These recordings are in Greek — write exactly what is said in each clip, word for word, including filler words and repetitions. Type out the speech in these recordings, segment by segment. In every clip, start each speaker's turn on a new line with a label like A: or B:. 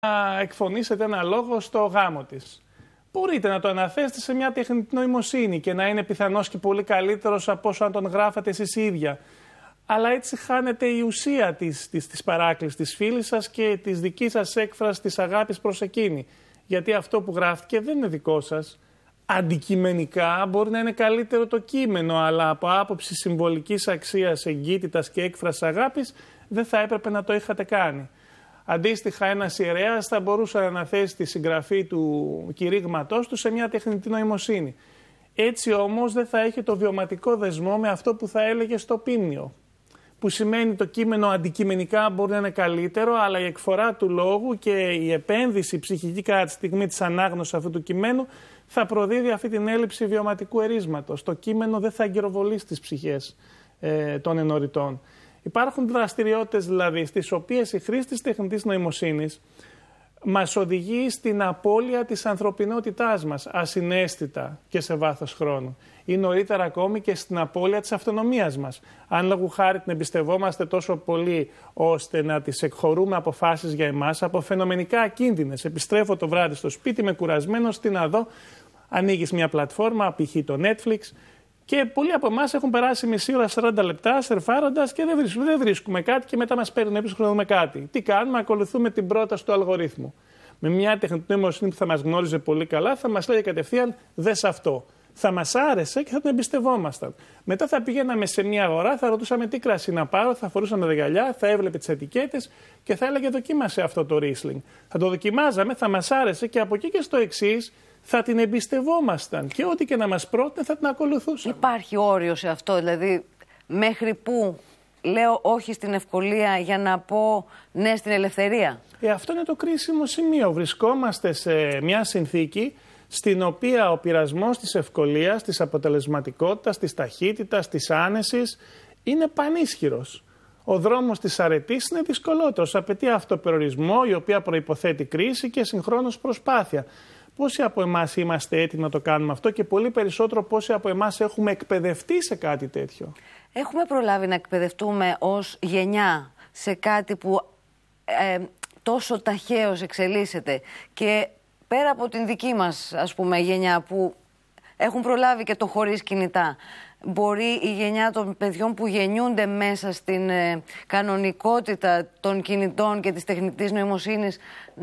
A: εκφωνήσετε ένα λόγο στο γάμο της. Μπορείτε να το αναθέσετε σε μια τεχνητή νοημοσύνη και να είναι πιθανώς και πολύ καλύτερος από όσο αν τον γράφατε εσείς ίδια. Αλλά έτσι χάνεται η ουσία της, της, της παράκλησης της φίλης σας και της δικής σας έκφρασης της αγάπης προς εκείνη. Γιατί αυτό που γράφτηκε δεν είναι δικό σας. Αντικειμενικά μπορεί να είναι καλύτερο το κείμενο, αλλά από άποψη συμβολικής αξίας, εγκύτητας και έκφρασης αγάπης δεν θα έπρεπε να το είχατε κάνει. Αντίστοιχα, ένας ιερέας θα μπορούσε να αναθέσει τη συγγραφή του κηρύγματός του σε μια τεχνητή νοημοσύνη. Έτσι όμως δεν θα έχει το βιωματικό δεσμό με αυτό που θα έλεγε στο ποίμνιο. Που σημαίνει το κείμενο αντικειμενικά μπορεί να είναι καλύτερο, αλλά η εκφορά του λόγου και η επένδυση ψυχική κατά τη στιγμή της ανάγνωσης αυτού του κειμένου θα προδίδει αυτή την έλλειψη βιωματικού ερίσματος. Το κείμενο δεν θα εγκυροβολήσει τις ψυχές ε, των ενωριτών. Υπάρχουν δραστηριότητες δηλαδή στις οποίες η χρήση της τεχνητής νοημοσύνης μας οδηγεί στην απώλεια της ανθρωπινότητάς μας, ασυναίσθητα και σε βάθος χρόνου. Ή νωρίτερα ακόμη και στην απώλεια της αυτονομίας μας. Αν λόγου χάρη την εμπιστευόμαστε τόσο πολύ ώστε να τις εκχωρούμε αποφάσεις για εμάς από φαινομενικά ακίνδυνες. Επιστρέφω το βράδυ στο σπίτι, είμαι κουρασμένος, τι να δω, ανοίγεις μια πλατφόρμα, π.χ. το Netflix, και πολλοί από εμάς έχουν περάσει μισή ώρα, σαράντα λεπτά σερφάροντας και δεν βρίσκουμε, δεν βρίσκουμε κάτι και μετά μας παίρνουν έπειτα να δούμε κάτι. Τι κάνουμε, ακολουθούμε την πρόταση του αλγορίθμου. Με μια τεχνητή νοημοσύνη που θα μας γνώριζε πολύ καλά, θα μας λέει κατευθείαν δες αυτό. Θα μας άρεσε και θα την εμπιστευόμασταν. Μετά θα πηγαίναμε σε μια αγορά, θα ρωτούσαμε τι κρασί να πάρω, θα φορούσαμε τα γυαλιά, θα έβλεπε τις ετικέτες και θα έλεγε δοκίμασε αυτό το Riesling. Θα το δοκιμάζαμε, θα μας άρεσε και από εκεί και στο εξής θα την εμπιστευόμασταν και ό,τι και να μας πρότεινε θα την ακολουθούσαμε.
B: Υπάρχει όριο σε αυτό, δηλαδή μέχρι που λέω όχι στην ευκολία για να πω ναι στην ελευθερία?
A: Ε, αυτό είναι το κρίσιμο σημείο. Βρισκόμαστε σε μια συνθήκη στην οποία ο πειρασμός της ευκολίας, της αποτελεσματικότητας, της ταχύτητας, της άνεσης είναι πανίσχυρος. Ο δρόμος της αρετής είναι δυσκολότερος. Απαιτεί αυτοπεριορισμό, η οποία προϋποθέτει κρίση και συγχρόνως προσπάθεια. Πόσοι από εμάς είμαστε έτοιμοι να το κάνουμε αυτό και πολύ περισσότερο πόσοι από εμάς έχουμε εκπαιδευτεί σε κάτι τέτοιο?
B: Έχουμε προλάβει να εκπαιδευτούμε ως γενιά σε κάτι που ε, τόσο ταχαίως εξελίσσεται και πέρα από την δική μας, ας πούμε, γενιά που έχουν προλάβει και το χωρίς κινητά, μπορεί η γενιά των παιδιών που γεννιούνται μέσα στην ε, κανονικότητα των κινητών και της τεχνητής νοημοσύνης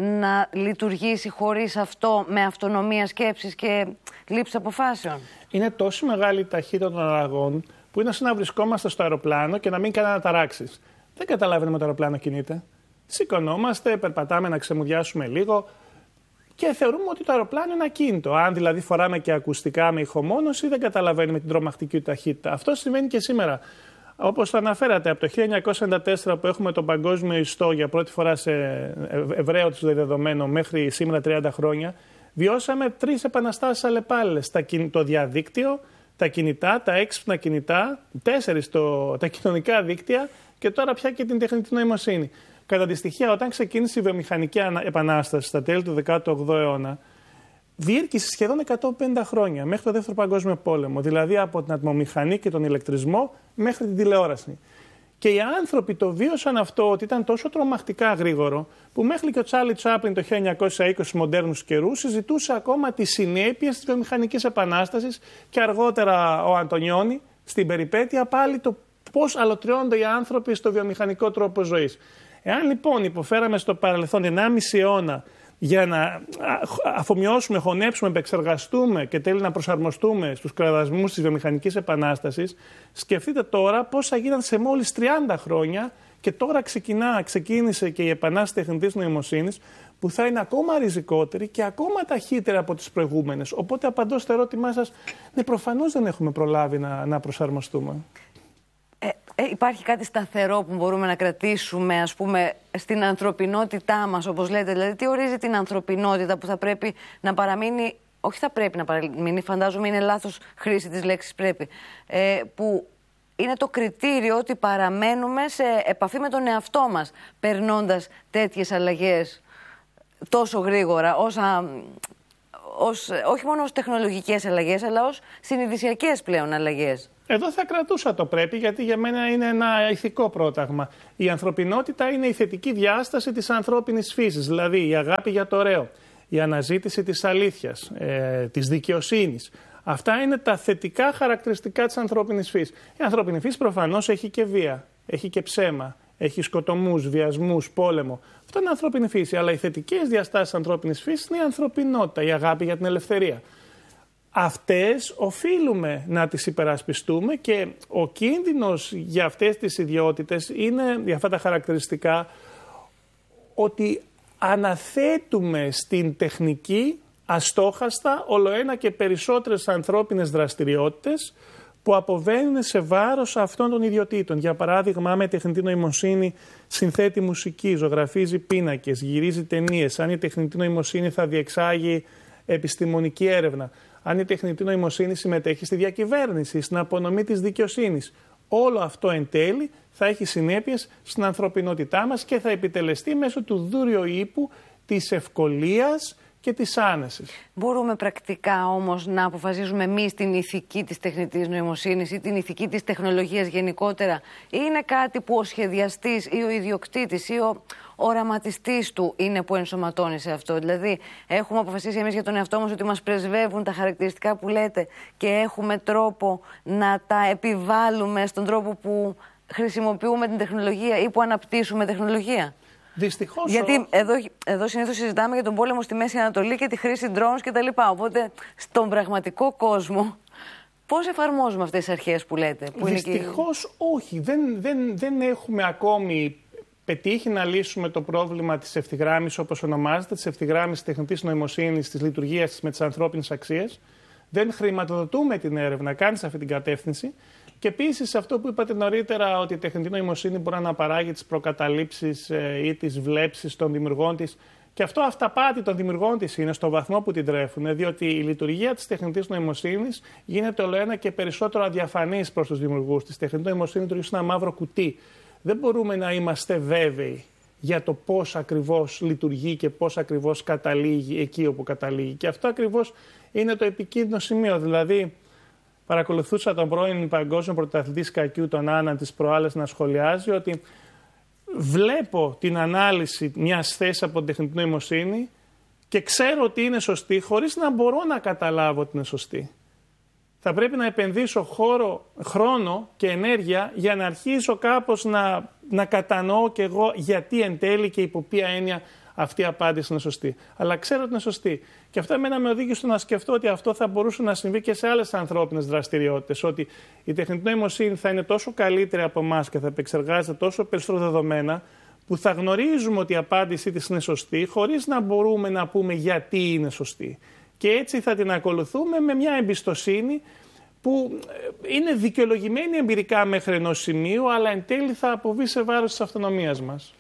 B: να λειτουργήσει χωρίς αυτό, με αυτονομία σκέψης και λήψη αποφάσεων?
A: Είναι τόσο μεγάλη η ταχύτητα των αλλαγών που είναι σαν να βρισκόμαστε στο αεροπλάνο και να μην κάνει αναταράξεις. Δεν καταλαβαίνουμε ότι το αεροπλάνο κινείται. Σηκωνόμαστε, περπατάμε να ξεμουδιάσουμε λίγο και θεωρούμε ότι το αεροπλάνο είναι ακίνητο. Αν δηλαδή φοράμε και ακουστικά με ηχομόνωση, δεν καταλαβαίνουμε την τρομακτική ταχύτητα. Αυτό συμβαίνει και σήμερα. Όπως το αναφέρατε, από το χίλια εννιακόσια ενενήντα τέσσερα που έχουμε τον παγκόσμιο ιστό για πρώτη φορά σε ευραίο του δεδομένο μέχρι σήμερα τριάντα χρόνια, βιώσαμε τρεις επαναστάσεις αλλεπάλληλες. Το διαδίκτυο, τα κινητά, τα έξυπνα κινητά, τέσσερις το, τα κοινωνικά δίκτυα και τώρα πια και την τεχνητή νοημοσύνη. Κατά τη στοιχεία, όταν ξεκίνησε η βιομηχανική επανάσταση στα τέλη του δέκατου όγδοου αιώνα, διήρκησε σχεδόν εκατόν πενήντα χρόνια μέχρι το Δεύτερο Παγκόσμιο Πόλεμο. Δηλαδή από την ατμομηχανή και τον ηλεκτρισμό μέχρι την τηλεόραση. Και οι άνθρωποι το βίωσαν αυτό ότι ήταν τόσο τρομακτικά γρήγορο, που μέχρι και ο Τσάρλι Τσάπλιν το χίλια εννιακόσια είκοσι στους μοντέρνους καιρούς συζητούσε ακόμα τις συνέπειες της βιομηχανικής επανάστασης και αργότερα ο Αντωνιόνι στην περιπέτεια πάλι το πώς αλωτριώνονται οι άνθρωποι στο βιομηχανικό τρόπο ζωής. Εάν λοιπόν υποφέραμε στο παρελθόν ενάμιση αιώνα για να αφομοιώσουμε, χωνέψουμε, επεξεργαστούμε και τέλει να προσαρμοστούμε στους κραδασμούς της βιομηχανικής επανάστασης, σκεφτείτε τώρα πόσα γίναν σε μόλις τριάντα χρόνια και τώρα ξεκινά, ξεκίνησε και η επανάσταση τεχνητής νοημοσύνης που θα είναι ακόμα ριζικότερη και ακόμα ταχύτερη από τις προηγούμενες. Οπότε απαντώ στο ερώτημά σας, ναι, προφανώς δεν έχουμε προλάβει να, να προσαρμοστούμε.
B: Ε, ε, υπάρχει κάτι σταθερό που μπορούμε να κρατήσουμε, ας πούμε, στην ανθρωπινότητά μας, όπως λέτε? Δηλαδή, τι ορίζει την ανθρωπινότητα που θα πρέπει να παραμείνει, όχι θα πρέπει να παραμείνει, φαντάζομαι είναι λάθος χρήση της λέξης πρέπει, ε, που είναι το κριτήριο ότι παραμένουμε σε επαφή με τον εαυτό μας, περνώντας τέτοιες αλλαγές τόσο γρήγορα, όσα, ως, όχι μόνο ως τεχνολογικές αλλαγές, αλλά ως συνειδησιακές πλέον αλλαγές.
A: Εδώ θα κρατούσα το πρέπει, γιατί για μένα είναι ένα ηθικό πρόταγμα. Η ανθρωπινότητα είναι η θετική διάσταση της ανθρώπινης φύσης, δηλαδή η αγάπη για το ωραίο, η αναζήτηση της αλήθειας, ε, της δικαιοσύνης. Αυτά είναι τα θετικά χαρακτηριστικά της ανθρώπινης φύσης. Η ανθρώπινη φύση προφανώς έχει και βία, έχει και ψέμα, έχει σκοτωμούς, βιασμούς, πόλεμο. Αυτό είναι ανθρώπινη φύση. Αλλά οι θετικές διαστάσεις της ανθρώπινης φύσης είναι η ανθρωπινότητα, η αγάπη για την ελευθερία. Αυτές οφείλουμε να τις υπερασπιστούμε και ο κίνδυνος για αυτές τις ιδιότητες είναι, για αυτά τα χαρακτηριστικά, ότι αναθέτουμε στην τεχνική αστόχαστα ολοένα και περισσότερες ανθρώπινες δραστηριότητες που αποβαίνουν σε βάρος αυτών των ιδιωτήτων. Για παράδειγμα, με τεχνητή νοημοσύνη συνθέτει μουσική, ζωγραφίζει πίνακες, γυρίζει ταινίες. Αν η τεχνητή νοημοσύνη θα διεξάγει επιστημονική έρευνα. Αν η τεχνητή νοημοσύνη συμμετέχει στη διακυβέρνηση, στην απονομή της δικαιοσύνης. Όλο αυτό εν τέλει θα έχει συνέπειες στην ανθρωπινότητά μας και θα επιτελεστεί μέσω του δούριου ύπου της ευκολίας και της άνεσης.
B: Μπορούμε πρακτικά όμως να αποφασίζουμε εμείς την ηθική της τεχνητής νοημοσύνης ή την ηθική της τεχνολογίας γενικότερα, ή είναι κάτι που ο σχεδιαστής ή ο ιδιοκτήτης ή ο οραματιστής του είναι που ενσωματώνει σε αυτό? Δηλαδή, έχουμε αποφασίσει εμείς για τον εαυτό μας ότι μας πρεσβεύουν τα χαρακτηριστικά που λέτε και έχουμε τρόπο να τα επιβάλλουμε στον τρόπο που χρησιμοποιούμε την τεχνολογία ή που αναπτύσσουμε τεχνολογία?
A: Δυστυχώς.
B: Γιατί εδώ, εδώ συνήθως συζητάμε για τον πόλεμο στη Μέση Ανατολή και τη χρήση drones κτλ. Οπότε στον πραγματικό κόσμο πώς εφαρμόζουμε αυτές τις αρχές που λέτε? Που
A: Δυστυχώς είναι και... όχι. Δεν, δεν, δεν έχουμε ακόμη πετύχει να λύσουμε το πρόβλημα της ευθυγράμμισης, όπως ονομάζεται, της ευθυγράμμισης τεχνητής νοημοσύνης, της λειτουργίας της με τις ανθρώπινες αξίες. Δεν χρηματοδοτούμε την έρευνα καν σε αυτή την κατεύθυνση. Και επίσης αυτό που είπατε νωρίτερα, ότι η τεχνητή νοημοσύνη μπορεί να παράγει τις προκαταλήψεις ε, ή τις βλέψεις των δημιουργών της. Και αυτό αυταπάτη των δημιουργών της είναι στο βαθμό που την τρέφουν, διότι η λειτουργία της τεχνητής νοημοσύνης γίνεται ολοένα και περισσότερο αδιαφανής προς τους δημιουργούς της. Η τεχνητή νοημοσύνη λειτουργεί σε ένα μαύρο κουτί. Δεν μπορούμε να είμαστε βέβαιοι για το πώς ακριβώς λειτουργεί και πώς ακριβώς καταλήγει εκεί όπου καταλήγει. Και αυτό ακριβώς είναι το επικίνδυνο σημείο. Δηλαδή, παρακολουθούσα τον πρώην παγκόσμιο πρωταθλητή σκακιού, τον Άναν, τις προάλλες να σχολιάζει ότι βλέπω την ανάλυση μιας θέσης από την τεχνητή νοημοσύνη και ξέρω ότι είναι σωστή χωρίς να μπορώ να καταλάβω ότι είναι σωστή. Θα πρέπει να επενδύσω χώρο, χρόνο και ενέργεια για να αρχίσω κάπως να, να κατανοώ κι εγώ γιατί εν τέλει και υπό ποια έννοια αυτή η απάντηση είναι σωστή. Αλλά ξέρω ότι είναι σωστή. Και αυτό εμένα με οδήγησε στο να σκεφτώ ότι αυτό θα μπορούσε να συμβεί και σε άλλες ανθρώπινες δραστηριότητες. Ότι η τεχνητή νοημοσύνη θα είναι τόσο καλύτερη από εμάς και θα επεξεργάζεται τόσο περισσότερο δεδομένα, που θα γνωρίζουμε ότι η απάντησή της είναι σωστή, χωρίς να μπορούμε να πούμε γιατί είναι σωστή. Και έτσι θα την ακολουθούμε με μια εμπιστοσύνη που είναι δικαιολογημένη εμπειρικά μέχρι ενός σημείου, αλλά εν τέλει θα αποβεί σε βάρος της αυτονομίας μας.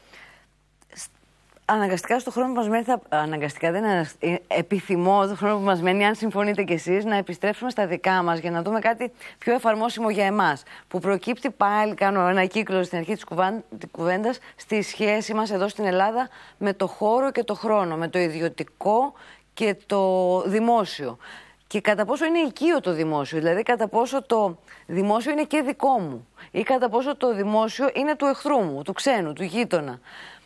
B: Αναγκαστικά στο χρόνο που μας μένει, θα... αναγκαστικά δεν είναι, επιθυμώ το χρόνο που μας μένει, αν συμφωνείτε κι εσείς, να επιστρέψουμε στα δικά μας για να δούμε κάτι πιο εφαρμόσιμο για εμάς. Που προκύπτει πάλι, κάνω ένα κύκλο στην αρχή της κουβέντας, στη σχέση μας εδώ στην Ελλάδα με το χώρο και το χρόνο, με το ιδιωτικό και το δημόσιο. Και κατά πόσο είναι οικείο το δημόσιο, δηλαδή κατά πόσο το δημόσιο είναι και δικό μου ή κατά πόσο το δημόσιο είναι του εχθρού μου, του ξένου, του γείτονα.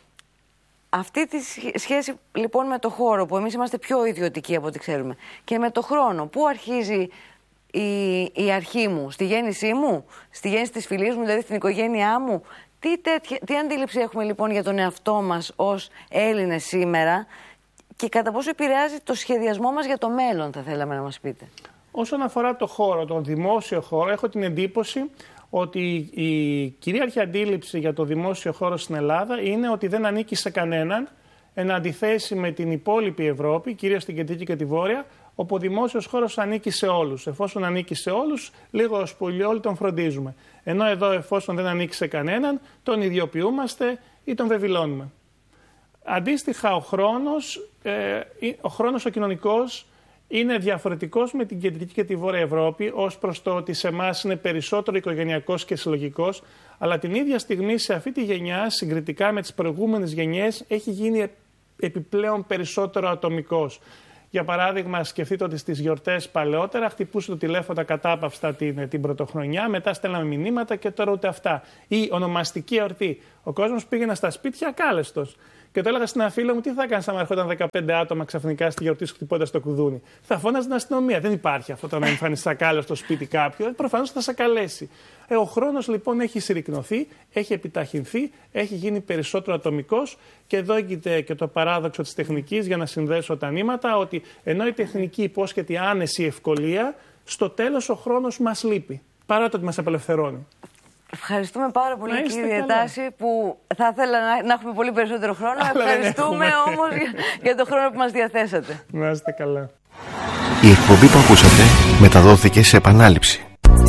B: Αυτή τη σχέση λοιπόν με το χώρο, που εμείς είμαστε πιο ιδιωτικοί από ό,τι ξέρουμε, και με το χρόνο, πού αρχίζει η, η αρχή μου, στη γέννησή μου, στη γέννηση της φυλής μου, δηλαδή στην οικογένειά μου? Τι, τέτοια, τι αντίληψη έχουμε λοιπόν για τον εαυτό μας ως Έλληνες σήμερα και κατά πόσο επηρεάζει το σχεδιασμό μας για το μέλλον, θα θέλαμε να μας πείτε?
A: Όσον αφορά το χώρο, τον δημόσιο χώρο, έχω την εντύπωση ότι η κυρίαρχη αντίληψη για το δημόσιο χώρο στην Ελλάδα είναι ότι δεν ανήκει σε κανέναν, εν αντιθέσει με την υπόλοιπη Ευρώπη, κυρίως στην κεντρική και τη βόρεια, όπου ο δημόσιος χώρος ανήκει σε όλους. Εφόσον ανήκει σε όλους, λίγο ως πολύ όλοι τον φροντίζουμε. Ενώ εδώ, εφόσον δεν ανήκει σε κανέναν, τον ιδιοποιούμαστε ή τον βεβηλώνουμε. Αντίστοιχα, ο χρόνος, ε, ο χρόνος ο κοινωνικός, είναι διαφορετικός με την κεντρική και τη βόρεια Ευρώπη, ως προς το ότι σε εμάς είναι περισσότερο οικογενειακός και συλλογικός, αλλά την ίδια στιγμή σε αυτή τη γενιά, συγκριτικά με τις προηγούμενες γενιές, έχει γίνει επιπλέον περισσότερο ατομικός. Για παράδειγμα, σκεφτείτε ότι στις γιορτές παλαιότερα χτυπούσε το τηλέφωνο ακατάπαυστα την, την πρωτοχρονιά, μετά στέλναμε μηνύματα και τώρα ούτε αυτά. Ή ονομαστική εορτή. Ο κόσμος πήγαινε στα σπίτια ακάλεστος. Και το έλεγα στην ένα φίλο μου, τι θα κάνει άμα έρχονταν δεκαπέντε άτομα ξαφνικά στη γιορτή σου χτυπώντας το κουδούνι. Θα φώναζε την αστυνομία. Δεν υπάρχει αυτό το να εμφανιστεί ακάλεστο στο σπίτι κάποιου. Προφανώς θα σε καλέσει. Ε, ο χρόνος λοιπόν έχει συρρικνωθεί, έχει επιταχυνθεί, έχει γίνει περισσότερο ατομικός και εδώ έγκυται και το παράδοξο της τεχνικής για να συνδέσω τα νήματα, ότι ενώ η τεχνική υπόσχεται άνεση ευκολία, στο τέλος ο χρόνος μας λείπει. Παρά το ότι μας απελευθερώνει.
B: Ευχαριστούμε πάρα πολύ, κύριε Τάση, που θα ήθελα να, να έχουμε πολύ περισσότερο χρόνο. Αλλά ευχαριστούμε όμως για, για τον χρόνο που μας διαθέσατε.
A: Να είστε καλά.
C: Η εκπομπή που ακούσατε μεταδόθηκε σε επανάληψη.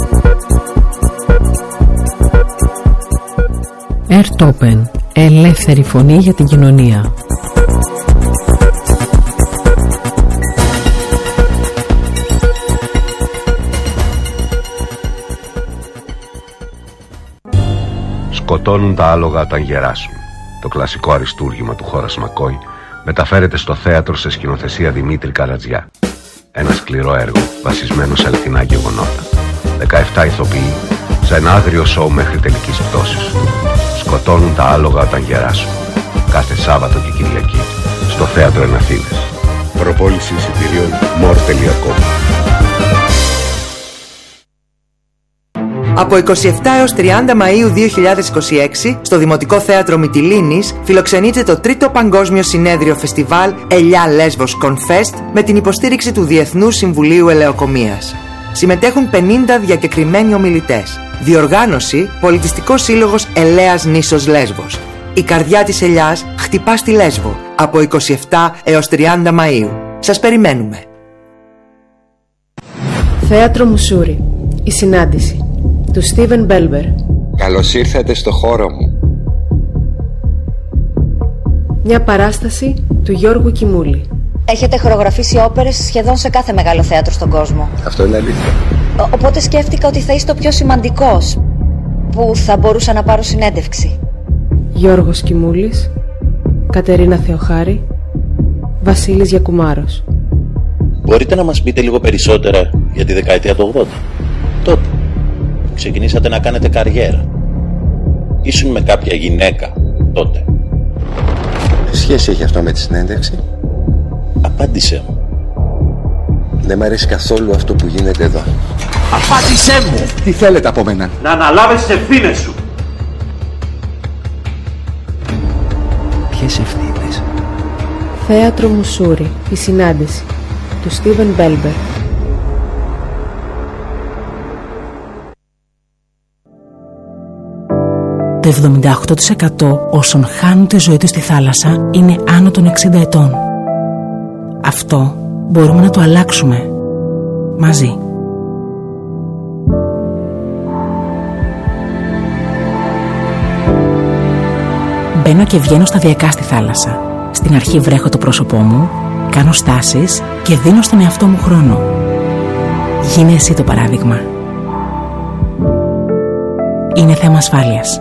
D: Airtopen. Ελεύθερη φωνή για την κοινωνία.
E: Σκοτώνουν τα άλογα όταν γεράσουν. Το κλασικό αριστούργημα του Χόρας Μακόι μεταφέρεται στο θέατρο σε σκηνοθεσία Δημήτρη Καρατζιά. Ένα σκληρό έργο βασισμένο σε αληθινά γεγονότα. δεκαεπτά ηθοποιοί σε ένα άγριο σοου μέχρι τελικής πτώσης. Σκοτώνουν τα άλογα όταν γεράσουν. Κάθε Σάββατο και Κυριακή στο θέατρο εν Αθήνες. Προπόληση εισιτηρίων μορ τελεία κομ.
F: Από είκοσι επτά έως τριάντα Μαΐου δύο χιλιάδες είκοσι έξι, στο Δημοτικό Θέατρο Μυτιλήνης, φιλοξενείται το τρίτο Παγκόσμιο Συνέδριο Φεστιβάλ Ελιά Λέσβος Confest με την υποστήριξη του Διεθνούς Συμβουλίου Ελεοκομείας. Συμμετέχουν πενήντα διακεκριμένοι ομιλητές. Διοργάνωση Πολιτιστικός Σύλλογος Ελέας Νήσος Λέσβος. Η καρδιά της ελιάς χτυπά στη Λέσβο από είκοσι επτά έως τριάντα Μαΐου. Σας περιμένουμε.
D: Θέατρο Μουσούρι. Η συνάντηση του Στίβεν Μπέλμπερ.
G: Καλώς ήρθατε στο χώρο μου.
D: Μια παράσταση του Γιώργου Κιμούλη.
H: Έχετε χορογραφήσει όπερες σχεδόν σε κάθε μεγάλο θέατρο στον κόσμο.
G: Αυτό είναι αλήθεια.
H: Ο, οπότε σκέφτηκα ότι θα είστε ο πιο σημαντικός που θα μπορούσα να πάρω συνέντευξη.
D: Γιώργος Κιμούλης, Κατερίνα Θεοχάρη, Βασίλης Γιακουμάρος.
I: Μπορείτε να μας πείτε λίγο περισσότερα για τη δεκαετία του ογδόντα. Τότε ξεκινήσατε να κάνετε καριέρα. Ήσουν με κάποια γυναίκα τότε.
G: Τι σχέση έχει αυτό με τη συνέντευξη?
I: Απάντησέ μου.
G: Δεν μ' αρέσει καθόλου αυτό που γίνεται εδώ.
J: Απάντησέ μου!
G: Τι θέλετε από μένα?
J: Να αναλάβεις τις ευθύνες σου.
G: Ποιες ευθύνες?
D: Θέατρο Μουσούρι. Η συνάντηση του Στίβεν Μπέλμπερ.
K: Το εβδομήντα οκτώ τοις εκατό όσων χάνουν τη ζωή τους στη θάλασσα είναι άνω των εξήντα ετών. Αυτό μπορούμε να το αλλάξουμε μαζί. Μπαίνω και βγαίνω σταδιακά στη θάλασσα. Στην αρχή βρέχω το πρόσωπό μου, κάνω στάσεις και δίνω στον εαυτό μου χρόνο. Γίνε εσύ το παράδειγμα. Είναι θέμα ασφάλειας.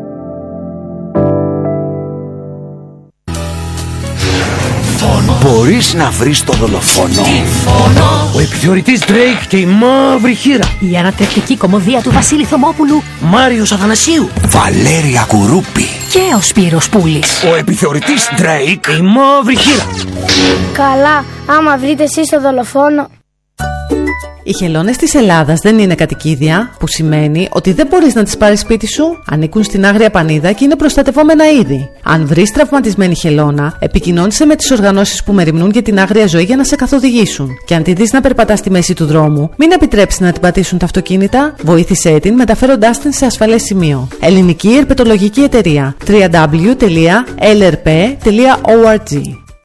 J: Μπορείς να βρεις το δολοφόνο? Ο επιθεωρητής Drake και η μαύρη χήρα.
L: Η ανατρεπτική κωμωδία του Βασίλη Θωμόπουλου.
J: Μάριος Αθανασίου.
G: Βαλέρια Κουρούπη.
L: Και ο Σπύρος Πούλης.
J: Ο επιθεωρητής Drake, η μαύρη χήρα.
M: Καλά, άμα βρείτε εσείς το δολοφόνο.
D: Οι χελώνες της Ελλάδας δεν είναι κατοικίδια, που σημαίνει ότι δεν μπορείς να τις πάρεις σπίτι σου. Ανήκουν στην Άγρια Πανίδα και είναι προστατευόμενα είδη. Αν βρεις τραυματισμένη χελώνα, επικοινώνησε με τις οργανώσεις που μεριμνούν για την άγρια ζωή για να σε καθοδηγήσουν. Και αν τη δεις να περπατά στη μέση του δρόμου, μην επιτρέψεις να την πατήσουν τα αυτοκίνητα. Βοήθησέ την μεταφέροντάς την σε ασφαλές σημείο. Ελληνική Ερπετολογική Εταιρεία. double-u double-u double-u τελεία ελ αρ πι τελεία org.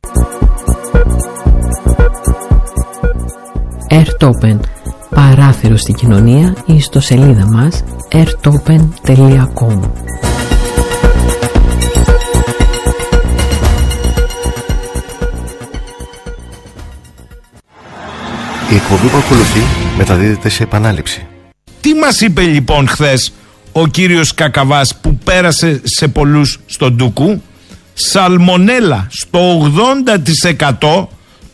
D: Airtopen. Παράθυρο στην κοινωνία ή στο σελίδα μας airtopen τελεία com.
C: Η εκπομπή που ακολουθεί μεταδίδεται σε επανάληψη.
N: Τι μας είπε λοιπόν χθες ο κύριος Κακαβάς που πέρασε σε πολλούς στον Ντούκου? Σαλμονέλα στο ογδόντα τοις εκατό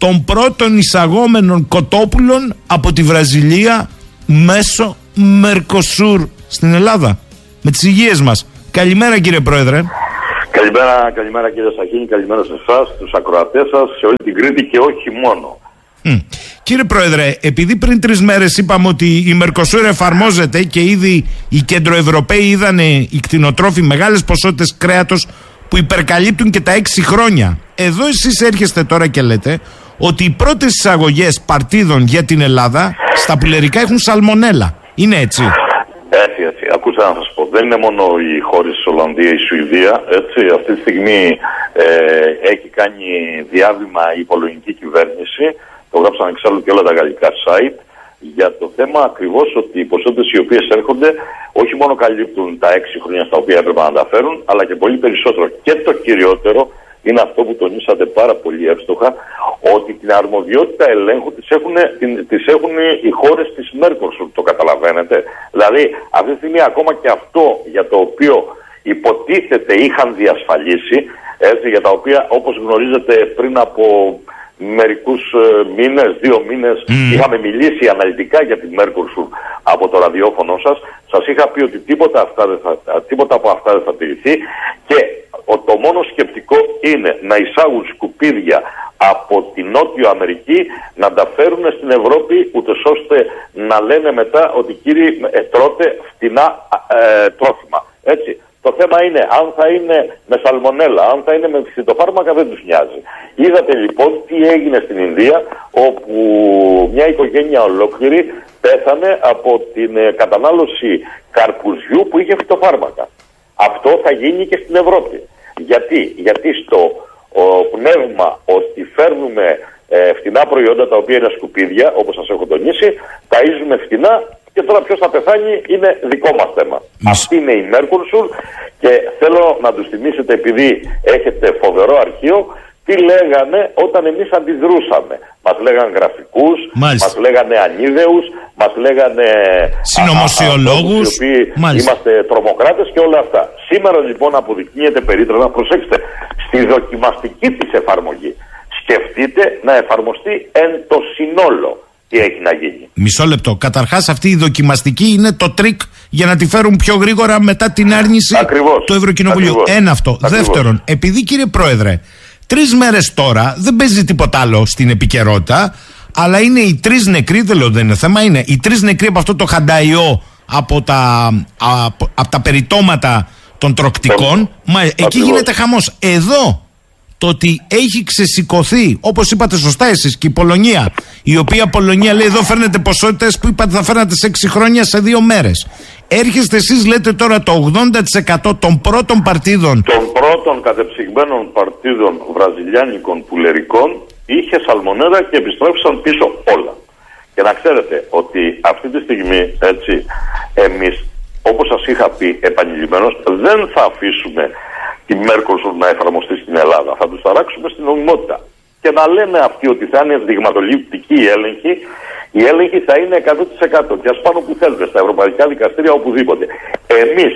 N: των πρώτων εισαγόμενων κοτόπουλων από τη Βραζιλία μέσω Μερκοσούρ στην Ελλάδα. Με τις υγείες μας. Καλημέρα κύριε Πρόεδρε.
O: Καλημέρα, καλημέρα κύριε Σαχίνη, καλημέρα σε εσάς, στους ακροατές σας, σε όλη την Κρήτη και όχι μόνο.
N: Mm. Κύριε Πρόεδρε, επειδή πριν τρεις μέρες είπαμε ότι η Μερκοσούρ εφαρμόζεται και ήδη οι κεντροευρωπαίοι είδανε οι κτηνοτρόφοι μεγάλες ποσότητες κρέατος που υπερκαλύπτουν και τα έξι χρόνια. Εδώ εσείς έρχεστε τώρα και λέτε ότι οι πρώτες εισαγωγές παρτίδων για την Ελλάδα στα πουλερικά έχουν σαλμονέλα. Είναι έτσι?
O: Έτσι, έτσι. Ακούστε να σας πω. Δεν είναι μόνο οι χώρες της Ολλανδία, η Σουηδία. Έτσι, αυτή τη στιγμή ε, έχει κάνει διάβημα η πολωνική κυβέρνηση. Το γράψαν εξάλλου και όλα τα γαλλικά site. Για το θέμα ακριβώς ότι οι ποσότητες οι οποίες έρχονται όχι μόνο καλύπτουν τα έξι χρόνια στα οποία έπρεπε να τα φέρουν, αλλά και πολύ περισσότερο. Και το κυριότερο είναι αυτό που τονίσατε πάρα πολύ εύστοχα, ότι την αρμοδιότητα ελέγχου τις έχουν, την, τις έχουν οι χώρες της Μέρκοσουρ, το καταλαβαίνετε. Δηλαδή αυτή τη στιγμή ακόμα και αυτό για το οποίο υποτίθεται είχαν διασφαλίσει, έτσι, για τα οποία όπως γνωρίζετε πριν από μερικούς ε, μήνες, δύο μήνες mm. είχαμε μιλήσει αναλυτικά για τη Μέρκοσουρ από το ραδιόφωνο σας. Σας είχα πει ότι τίποτα, αυτά δεν θα, τίποτα από αυτά δεν θα τηρηθεί και ο, το μόνο σκεπτικό είναι να εισάγουν σκουπίδια από τη Νότιο Αμερική, να τα φέρουν στην Ευρώπη, ούτως ώστε να λένε μετά ότι κύριοι ε, τρώτε φτηνά ε, τρόφιμα. Έτσι. Το θέμα είναι αν θα είναι με σαλμονέλα, αν θα είναι με φυτοφάρμακα, δεν τους νοιάζει. Είδατε λοιπόν τι έγινε στην Ινδία, όπου μια οικογένεια ολόκληρη πέθανε από την ε, κατανάλωση καρπουζιού που είχε φυτοφάρμακα. Αυτό θα γίνει και στην Ευρώπη. Γιατί, Γιατί στο ο, πνεύμα ότι φέρνουμε ε, φτηνά προϊόντα τα οποία είναι σκουπίδια, όπως σας έχω τονίσει, ταΐζουμε φτηνά. Και τώρα ποιος θα πεθάνει είναι δικό μας θέμα. Μισ... Αυτή είναι η Μέρκοσουρ και θέλω να τους θυμίσετε, επειδή έχετε φοβερό αρχείο, τι λέγανε όταν εμείς αντιδρούσαμε. Μας λέγανε γραφικούς, Μάλιστα. μας λέγανε ανίδεους, μας λέγανε
N: συνωμοσιολόγους,
O: οι οποίοι είμαστε τρομοκράτες και όλα αυτά. Σήμερα λοιπόν αποδεικνύεται περίτρανα, προσέξτε, στη δοκιμαστική της εφαρμογή. Σκεφτείτε να εφαρμοστεί εν το συνόλο. Τι έχει να γίνει.
N: Μισό λεπτό. Καταρχάς, αυτή η δοκιμαστική είναι το τρίκ για να τη φέρουν πιο γρήγορα μετά την άρνηση Ακριβώς. του Ευρωκοινοβουλίου. Ακριβώς. Ένα αυτό. Ακριβώς. Δεύτερον, επειδή κύριε Πρόεδρε, τρεις μέρες τώρα δεν παίζει τίποτα άλλο στην επικαιρότητα, αλλά είναι οι τρεις νεκροί, δεν λέω δεν είναι θέμα, είναι οι τρεις νεκροί από αυτό το χανταϊό, από τα, από, από τα περιτώματα των τροκτικών. Μα Ακριβώς. εκεί γίνεται χαμός. Εδώ. Το ότι έχει ξεσηκωθεί, όπως είπατε σωστά εσείς, και η Πολωνία, η οποία Πολωνία λέει εδώ φέρνετε ποσότητες που είπατε θα φέρνατε σε έξι χρόνια σε δύο μέρες. Έρχεστε εσείς, λέτε τώρα το ογδόντα τοις εκατό των πρώτων παρτίδων.
O: Των πρώτων κατεψυγμένων παρτίδων βραζιλιάνικων πουλερικών είχε σαλμονέλα και επιστρέφησαν πίσω όλα. Και να ξέρετε ότι αυτή τη στιγμή, έτσι, εμείς, όπως σας είχα πει επανειλημμένως, δεν θα αφήσουμε τη Μέρκοσουρ να εφαρμοστεί στην Ελλάδα. Θα τους ταράξουμε στην νομιμότητα. Και να λένε αυτοί ότι θα είναι δειγματοληπτική η έλεγχη, η έλεγχη θα είναι εκατό τοις εκατό και ας πάνε που θέλετε, στα ευρωπαϊκά δικαστήρια, οπουδήποτε. Εμείς,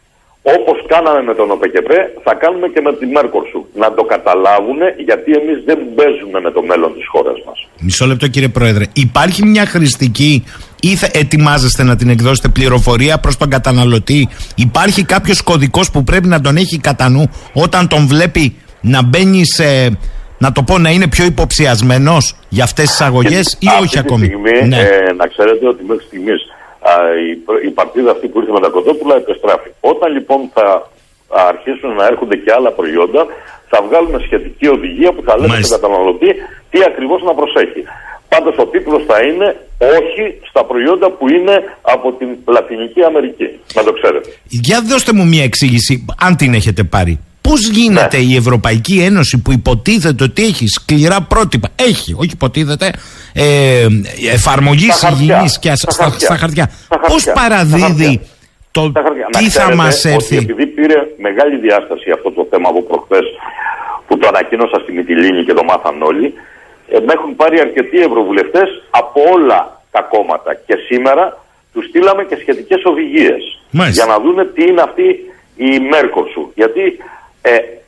O: όπως κάναμε με τον ΟΠΕΚΕΠΕ, θα κάνουμε και με τη Μέρκοσουρ. Να το καταλάβουν, γιατί εμείς δεν παίζουμε με το μέλλον της χώρας μας.
N: Μισό λεπτό κύριε Πρόεδρε. Υπάρχει μια χρηστική ή θα ετοιμάζεστε να την εκδώσετε πληροφορία προς τον καταναλωτή? Υπάρχει κάποιος κωδικός που πρέπει να τον έχει κατά νου όταν τον βλέπει να μπαίνει σε, να το πω, να είναι πιο υποψιασμένος για αυτές τις αγωγές ή όχι ακόμη?
O: Στιγμή, ναι. ε, να ξέρετε ότι μέχρι στιγμής α, η, η παρτίδα αυτή που ήρθε με τα κοτόπουλα επιστράφει. Όταν λοιπόν θα αρχίσουν να έρχονται και άλλα προϊόντα, θα βγάλουμε σχετική οδηγία που θα λέει στον καταναλωτή τι ακριβώς να προσέχει. Πάντως ο τίτλος θα είναι όχι στα προϊόντα που είναι από την Λατινική Αμερική. Να το ξέρετε.
N: Για δώστε μου μια εξήγηση, αν την έχετε πάρει. Πώς γίνεται ναι. η Ευρωπαϊκή Ένωση που υποτίθεται ότι έχει σκληρά πρότυπα, έχει, όχι υποτίθεται, ε, εφαρμογής υγιεινής και στα, στα, στα χαρτιά. Πώς παραδίδει το τι θα μας έρθει?
O: Ότι επειδή πήρε μεγάλη διάσταση αυτό το θέμα από προχθές που το ανακοίνωσα στη Μυτιλήνη και το μάθαν όλοι, με έχουν πάρει αρκετοί ευρωβουλευτές από όλα τα κόμματα και σήμερα τους στείλαμε και σχετικές οδηγίες για να δούνε τι είναι αυτή η Μέρκοσουρ. Γιατί ε,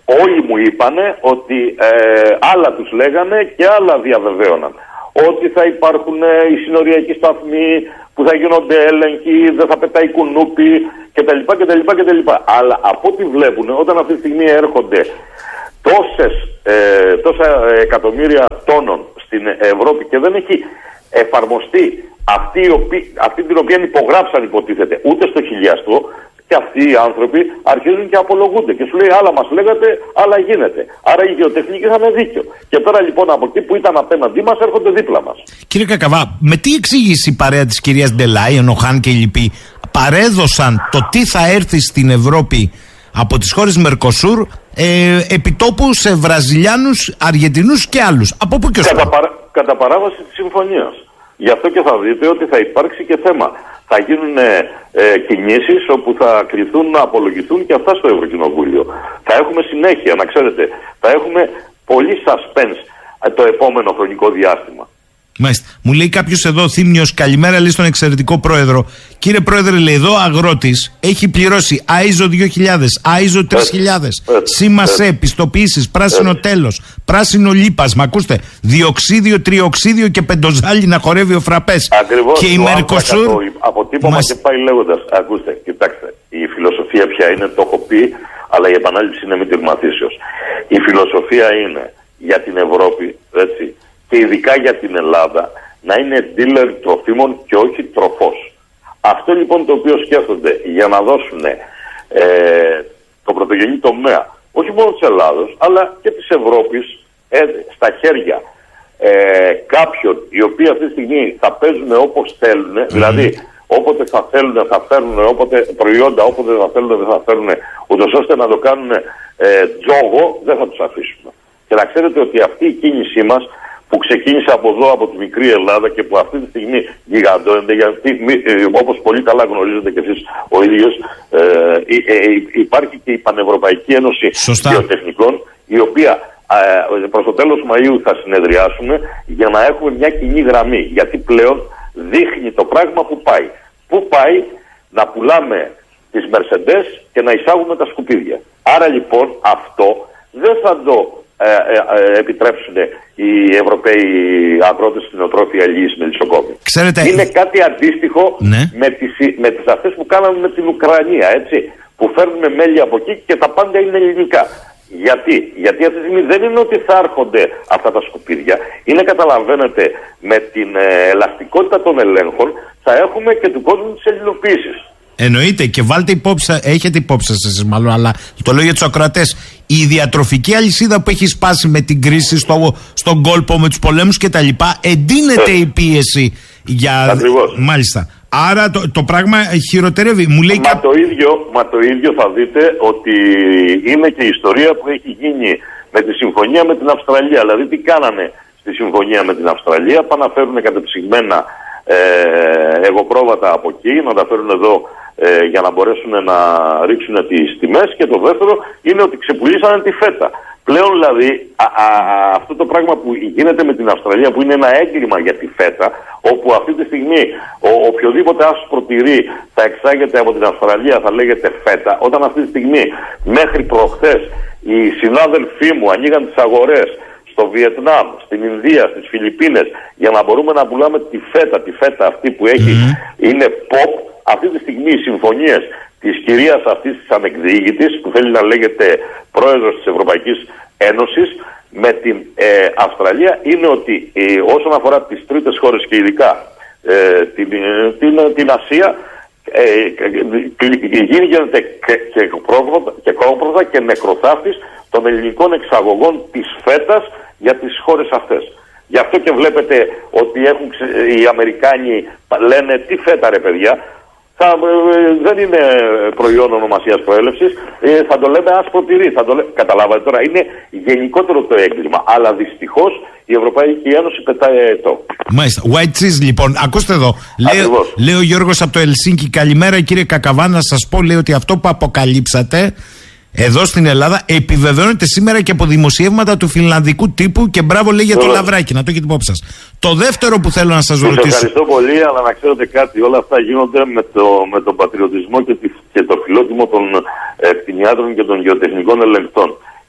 O: όλοι μου είπανε ότι ε, άλλα τους λέγανε και άλλα διαβεβαίωναν. Ότι θα υπάρχουν ε, οι συνοριακοί σταθμοί που θα γίνονται έλεγχοι, δεν θα πετάει κουνούπι κτλ. κτλ, κτλ. Αλλά από ό,τι βλέπουν, όταν αυτή τη στιγμή έρχονται τόσες, ε, τόσα εκατομμύρια τόνων στην Ευρώπη και δεν έχει εφαρμοστεί αυτή, αυτή την οποία υπογράψαν, υποτίθεται, ούτε στο χιλιαστό, και αυτοί οι άνθρωποι αρχίζουν και απολογούνται και σου λέει άλλα μας λέγατε, άλλα γίνεται. Άρα οι γεωτεχνικοί είχαν δίκιο. Και τώρα λοιπόν από εκεί που ήταν απέναντί μας έρχονται δίπλα μας.
N: Κύριε Κακαβά, με τι εξήγηση η παρέα της κυρίας Ντελάιεν, ο Χάν και οι λοιποί παρέδωσαν το τι θα έρθει στην Ευρώπη από τις χώρες Μερκοσούρ ε, επιτόπου σε Βραζιλιάνους, Αργεντινούς και άλλους? Από πού και ως
O: κατά, παρά, κατά παράβαση της συμφωνίας. Γι' αυτό και θα δείτε ότι θα υπάρξει και θέμα. Θα γίνουν ε, ε, κινήσεις όπου θα κληθούν να απολογηθούν και αυτά στο Ευρωκοινοβούλιο. Θα έχουμε συνέχεια, να ξέρετε, θα έχουμε πολύ suspense ε, το επόμενο χρονικό διάστημα.
N: Μάλιστα. Μου λέει κάποιος εδώ, Θύμιος, καλημέρα, λέει στον εξαιρετικό πρόεδρο. Κύριε πρόεδρε, λέει, εδώ ο αγρότης έχει πληρώσει άιζο δύο χιλιάδες, άιζο τρεις χιλιάδες, σήμα ΣΕ, πιστοποιήσεις, πράσινο τέλος, πράσινο λίπασμα. Ακούστε, διοξίδιο, τριοξίδιο και πεντοζάλι να χορεύει ο φραπές.
O: Ακριβώς.
N: Και η Μερκοσούρ.
O: Αποτύπωμα μας... και πάει λέγοντας. Ακούστε, κοιτάξτε, η φιλοσοφία πια είναι, το έχω πει, αλλά η επανάληψη είναι μη τυρμαθήσεως. Η φιλοσοφία είναι για την Ευρώπη, έτσι, και ειδικά για την Ελλάδα, να είναι dealer τροφίμων και όχι τροφός. Αυτό λοιπόν το οποίο σκέφτονται για να δώσουν ε, το πρωτογενή τομέα, όχι μόνο της Ελλάδος, αλλά και της Ευρώπης, ε, στα χέρια ε, κάποιων οι οποίοι αυτή τη στιγμή θα παίζουν όπως θέλουν, mm. δηλαδή όποτε θα θέλουν θα φέρνουν όποτε, προϊόντα, όποτε θα θέλουν δεν θα φέρνουν, ούτως ώστε να το κάνουν ε, τζόγο, δεν θα τους αφήσουμε. Και να ξέρετε ότι αυτή η κίνησή μας, που ξεκίνησε από εδώ, από τη μικρή Ελλάδα και που αυτή τη στιγμή γιγαντώνεται, γιατί ε, όπως πολύ καλά γνωρίζετε και εσείς ο ίδιος, ε, ε, ε, υπάρχει και η Πανευρωπαϊκή Ένωση Γεωτεχνικών, η οποία ε, προς το τέλος Μαΐου θα συνεδριάσουμε για να έχουμε μια κοινή γραμμή, γιατί πλέον δείχνει το πράγμα που πάει. Πού πάει? Να πουλάμε τις Mercedes και να εισάγουμε τα σκουπίδια. Άρα λοιπόν αυτό δεν θα το Ε, ε, ε, επιτρέψουν οι Ευρωπαίοι αγρότες στην οτρόφια λύση με λησοκόμη.
N: Ξέρετε...
O: Είναι κάτι αντίστοιχο ναι. με, τις, με τις αυτές που κάναμε με την Ουκρανία, έτσι, που φέρνουμε μέλη από εκεί και τα πάντα είναι ελληνικά. Γιατί? Γιατί αυτή τη στιγμή δεν είναι ότι θα έρχονται αυτά τα σκουπίδια, είναι, καταλαβαίνετε, με την ε, ελαστικότητα των ελέγχων θα έχουμε και του κόσμου της ελληνοποίησης.
N: Εννοείται, και βάλτε υπόψη, έχετε υπόψη εσείς μάλλον, αλλά το λέω για τους ακροατές. Η διατροφική αλυσίδα που έχει σπάσει με την κρίση στο, στον κόλπο, με τους πολέμους κτλ. Εντείνεται ε. η πίεση για.
O: Ακριβώς.
N: Μάλιστα. Άρα το, το πράγμα χειροτερεύει. Μου λέει
O: μα,
N: κα...
O: το ίδιο, μα το ίδιο θα δείτε ότι είναι και η ιστορία που έχει γίνει με τη συμφωνία με την Αυστραλία. Δηλαδή, τι κάνανε στη συμφωνία με την Αυστραλία? Πάνε να φέρουν κατεψυγμένα ε, εγωπρόβατα από εκεί, να τα φέρουν εδώ ε, για να μπορέσουν να ρίξουν τις τιμές. Και το δεύτερο είναι ότι ξεπουλήσανε τη φέτα. Πλέον δηλαδή α, α, αυτό το πράγμα που γίνεται με την Αυστραλία, που είναι ένα έγκλημα για τη φέτα, όπου αυτή τη στιγμή ο, οποιοδήποτε άσπρο τυρί θα εξάγεται από την Αυστραλία θα λέγεται φέτα, όταν αυτή τη στιγμή μέχρι προχθές οι συνάδελφοί μου ανοίγαν τις αγορές στο Βιετνάμ, στην Ινδία, στις Φιλιππίνες, για να μπορούμε να πουλάμε τη φέτα, τη φέτα αυτή που έχει, mm. είναι pop. Αυτή τη στιγμή οι συμφωνίες της κυρίας αυτής της ανεκδιήγητης, που θέλει να λέγεται πρόεδρος της Ευρωπαϊκής Ένωσης, με την ε, Αυστραλία, είναι ότι ε, όσον αφορά τις τρίτες χώρες και ειδικά ε, την, ε, την, την Ασία, ε, γίνεται και, και, και κρόπροδα και νεκροθάφτης των ελληνικών εξαγωγών της φέτας για τις χώρες αυτές. Γι' αυτό και βλέπετε ότι έχουν, οι Αμερικάνοι λένε τι φέτα ρε παιδιά, θα, ε, δεν είναι προϊόν ονομασίας προέλευσης, ε, θα το λέμε άσπρο τυρί. Θα το λέ... Καταλάβατε τώρα, είναι γενικότερο το έγκλημα. Αλλά δυστυχώς η Ευρωπαϊκή Ένωση πετάει το.
N: Μάλιστα. White cheese λοιπόν. Ακούστε εδώ. Λέει, λέει ο Γιώργος από το Ελσίνκι, καλημέρα κύριε Κακαβά, να σας πω, λέει, ότι αυτό που αποκαλύψατε εδώ στην Ελλάδα επιβεβαιώνεται σήμερα και από δημοσιεύματα του φιλανδικού τύπου, και μπράβο, λέει, για το λαβράκι. Να το έχετε υπόψη σας. Το δεύτερο που θέλω να σας ρωτήσω.
O: Σας ευχαριστώ πολύ, αλλά να ξέρετε κάτι. Όλα αυτά γίνονται με, το, με τον πατριωτισμό και, τη, και το φιλότιμο των ε, κτηνιάτρων και των γεωτεχνικών ελεγκτών.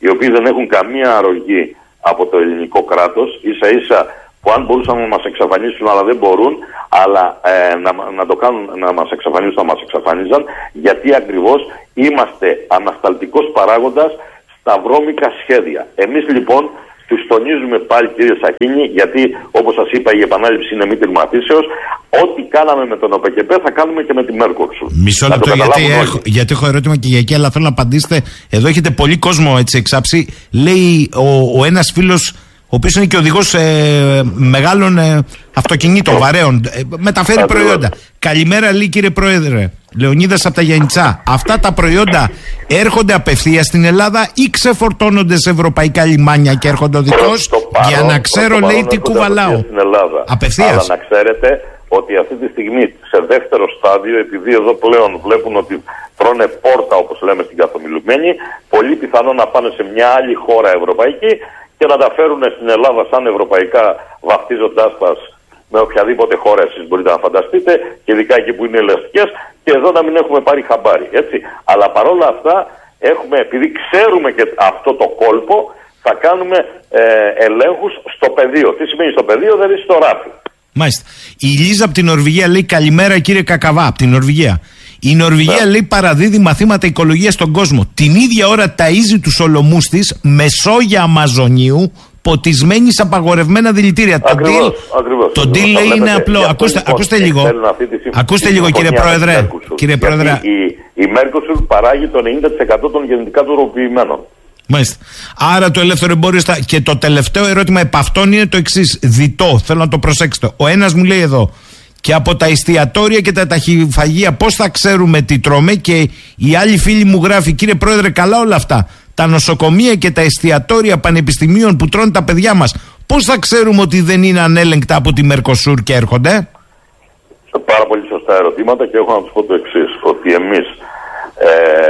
O: οι οποίοι δεν έχουν καμία αρρωγή από το ελληνικό κράτος, ίσα ίσα που αν μπορούσαν να μας εξαφανίσουν, αλλά δεν μπορούν, αλλά ε, να, να το κάνουν, να μας εξαφανίσουν, να μας εξαφανίζαν, γιατί ακριβώς είμαστε ανασταλτικός παράγοντας στα βρώμικα σχέδια. Εμείς λοιπόν τους τονίζουμε πάλι, κύριε Σαχίνη, γιατί όπως σας είπα η επανάληψη είναι μη τυρματίσεως, ό,τι κάναμε με τον ΟΠΕΚΕΠΕ θα κάνουμε και με τη Μέρκορσουλ.
N: Μισό λεπτό, γιατί, έχω, γιατί έχω ερώτημα και για εκεί, αλλά θέλω να απαντήσετε. Εδώ έχετε πολύ κόσμο έτσι εξάψει. Λέει ο, ο ένας φίλος, ο οποίος είναι και οδηγός ε, μεγάλων ε, αυτοκινήτων, βαρέων, ε, μεταφέρει Ακριβώς. προϊόντα. Καλημέρα, λέει, κύριε Πρόεδρε. Λεωνίδας από τα Γιαννιτσά. Αυτά τα προϊόντα έρχονται απευθείας στην Ελλάδα ή ξεφορτώνονται σε ευρωπαϊκά λιμάνια και έρχονται οδικώς? Για να ξέρω, λέει, τι κουβαλάω. Απευθείας.
O: Αλλά να ξέρετε ότι αυτή τη στιγμή σε δεύτερο στάδιο, επειδή εδώ πλέον βλέπουν ότι τρώνε πόρτα, όπως λέμε στην καθομιλουμένη, πολύ πιθανό να πάνε σε μια άλλη χώρα ευρωπαϊκή και να τα φέρουν στην Ελλάδα σαν ευρωπαϊκά, βαφτίζοντάς τα με οποιαδήποτε χώρα εσείς μπορείτε να φανταστείτε, και ειδικά εκεί που είναι ελαστικές, και εδώ να μην έχουμε πάρει χαμπάρι, έτσι. Αλλά παρόλα αυτά, έχουμε, επειδή ξέρουμε και αυτό το κόλπο, θα κάνουμε ε, ελέγχους στο πεδίο. Τι σημαίνει στο πεδίο? Δηλαδή στο ράφι.
N: Μάλιστα. Η Λίζα από την Νορβηγία λέει καλημέρα, κύριε Κακαβά, από την Νορβηγία. Η Νορβηγία, ναι, λέει, παραδίδει μαθήματα οικολογίας στον κόσμο. Την ίδια ώρα ταΐζει τους ολομούς της με σόγια Αμαζονίου ποτισμένη σε απαγορευμένα δηλητήρια.
O: Ακριβώς,
N: το
O: ακριβώς.
N: Το deal, λέει, είναι απλό. Ακούστε, λοιπόν, ακούστε λίγο. Ακούστε λίγο, κύριε Πρόεδρε. Κύριε Πρόεδρε.
O: Η, η Μέρκοσουρ παράγει το ενενήντα τοις εκατό των γενετικά τροποποιημένων.
N: Μάλιστα. Άρα το ελεύθερο εμπόριο στα... Και το τελευταίο ερώτημα επ' αυτόν είναι το εξής. Διτό, θέλω να το προσέξετε. Ο ένας μου λέει εδώ, και από τα εστιατόρια και τα ταχυφαγεία πώς θα ξέρουμε τι τρώμε? Και η άλλη φίλη μου γράφει, κύριε Πρόεδρε, καλά όλα αυτά. Τα νοσοκομεία και τα εστιατόρια πανεπιστημίων που τρώνε τα παιδιά μας, πώς θα ξέρουμε ότι δεν είναι ανέλεγκτα από τη Μερκοσούρ και έρχονται?
O: Πάρα πολύ σωστά ερωτήματα, και έχω να τους πω το εξής, ότι εμείς ε,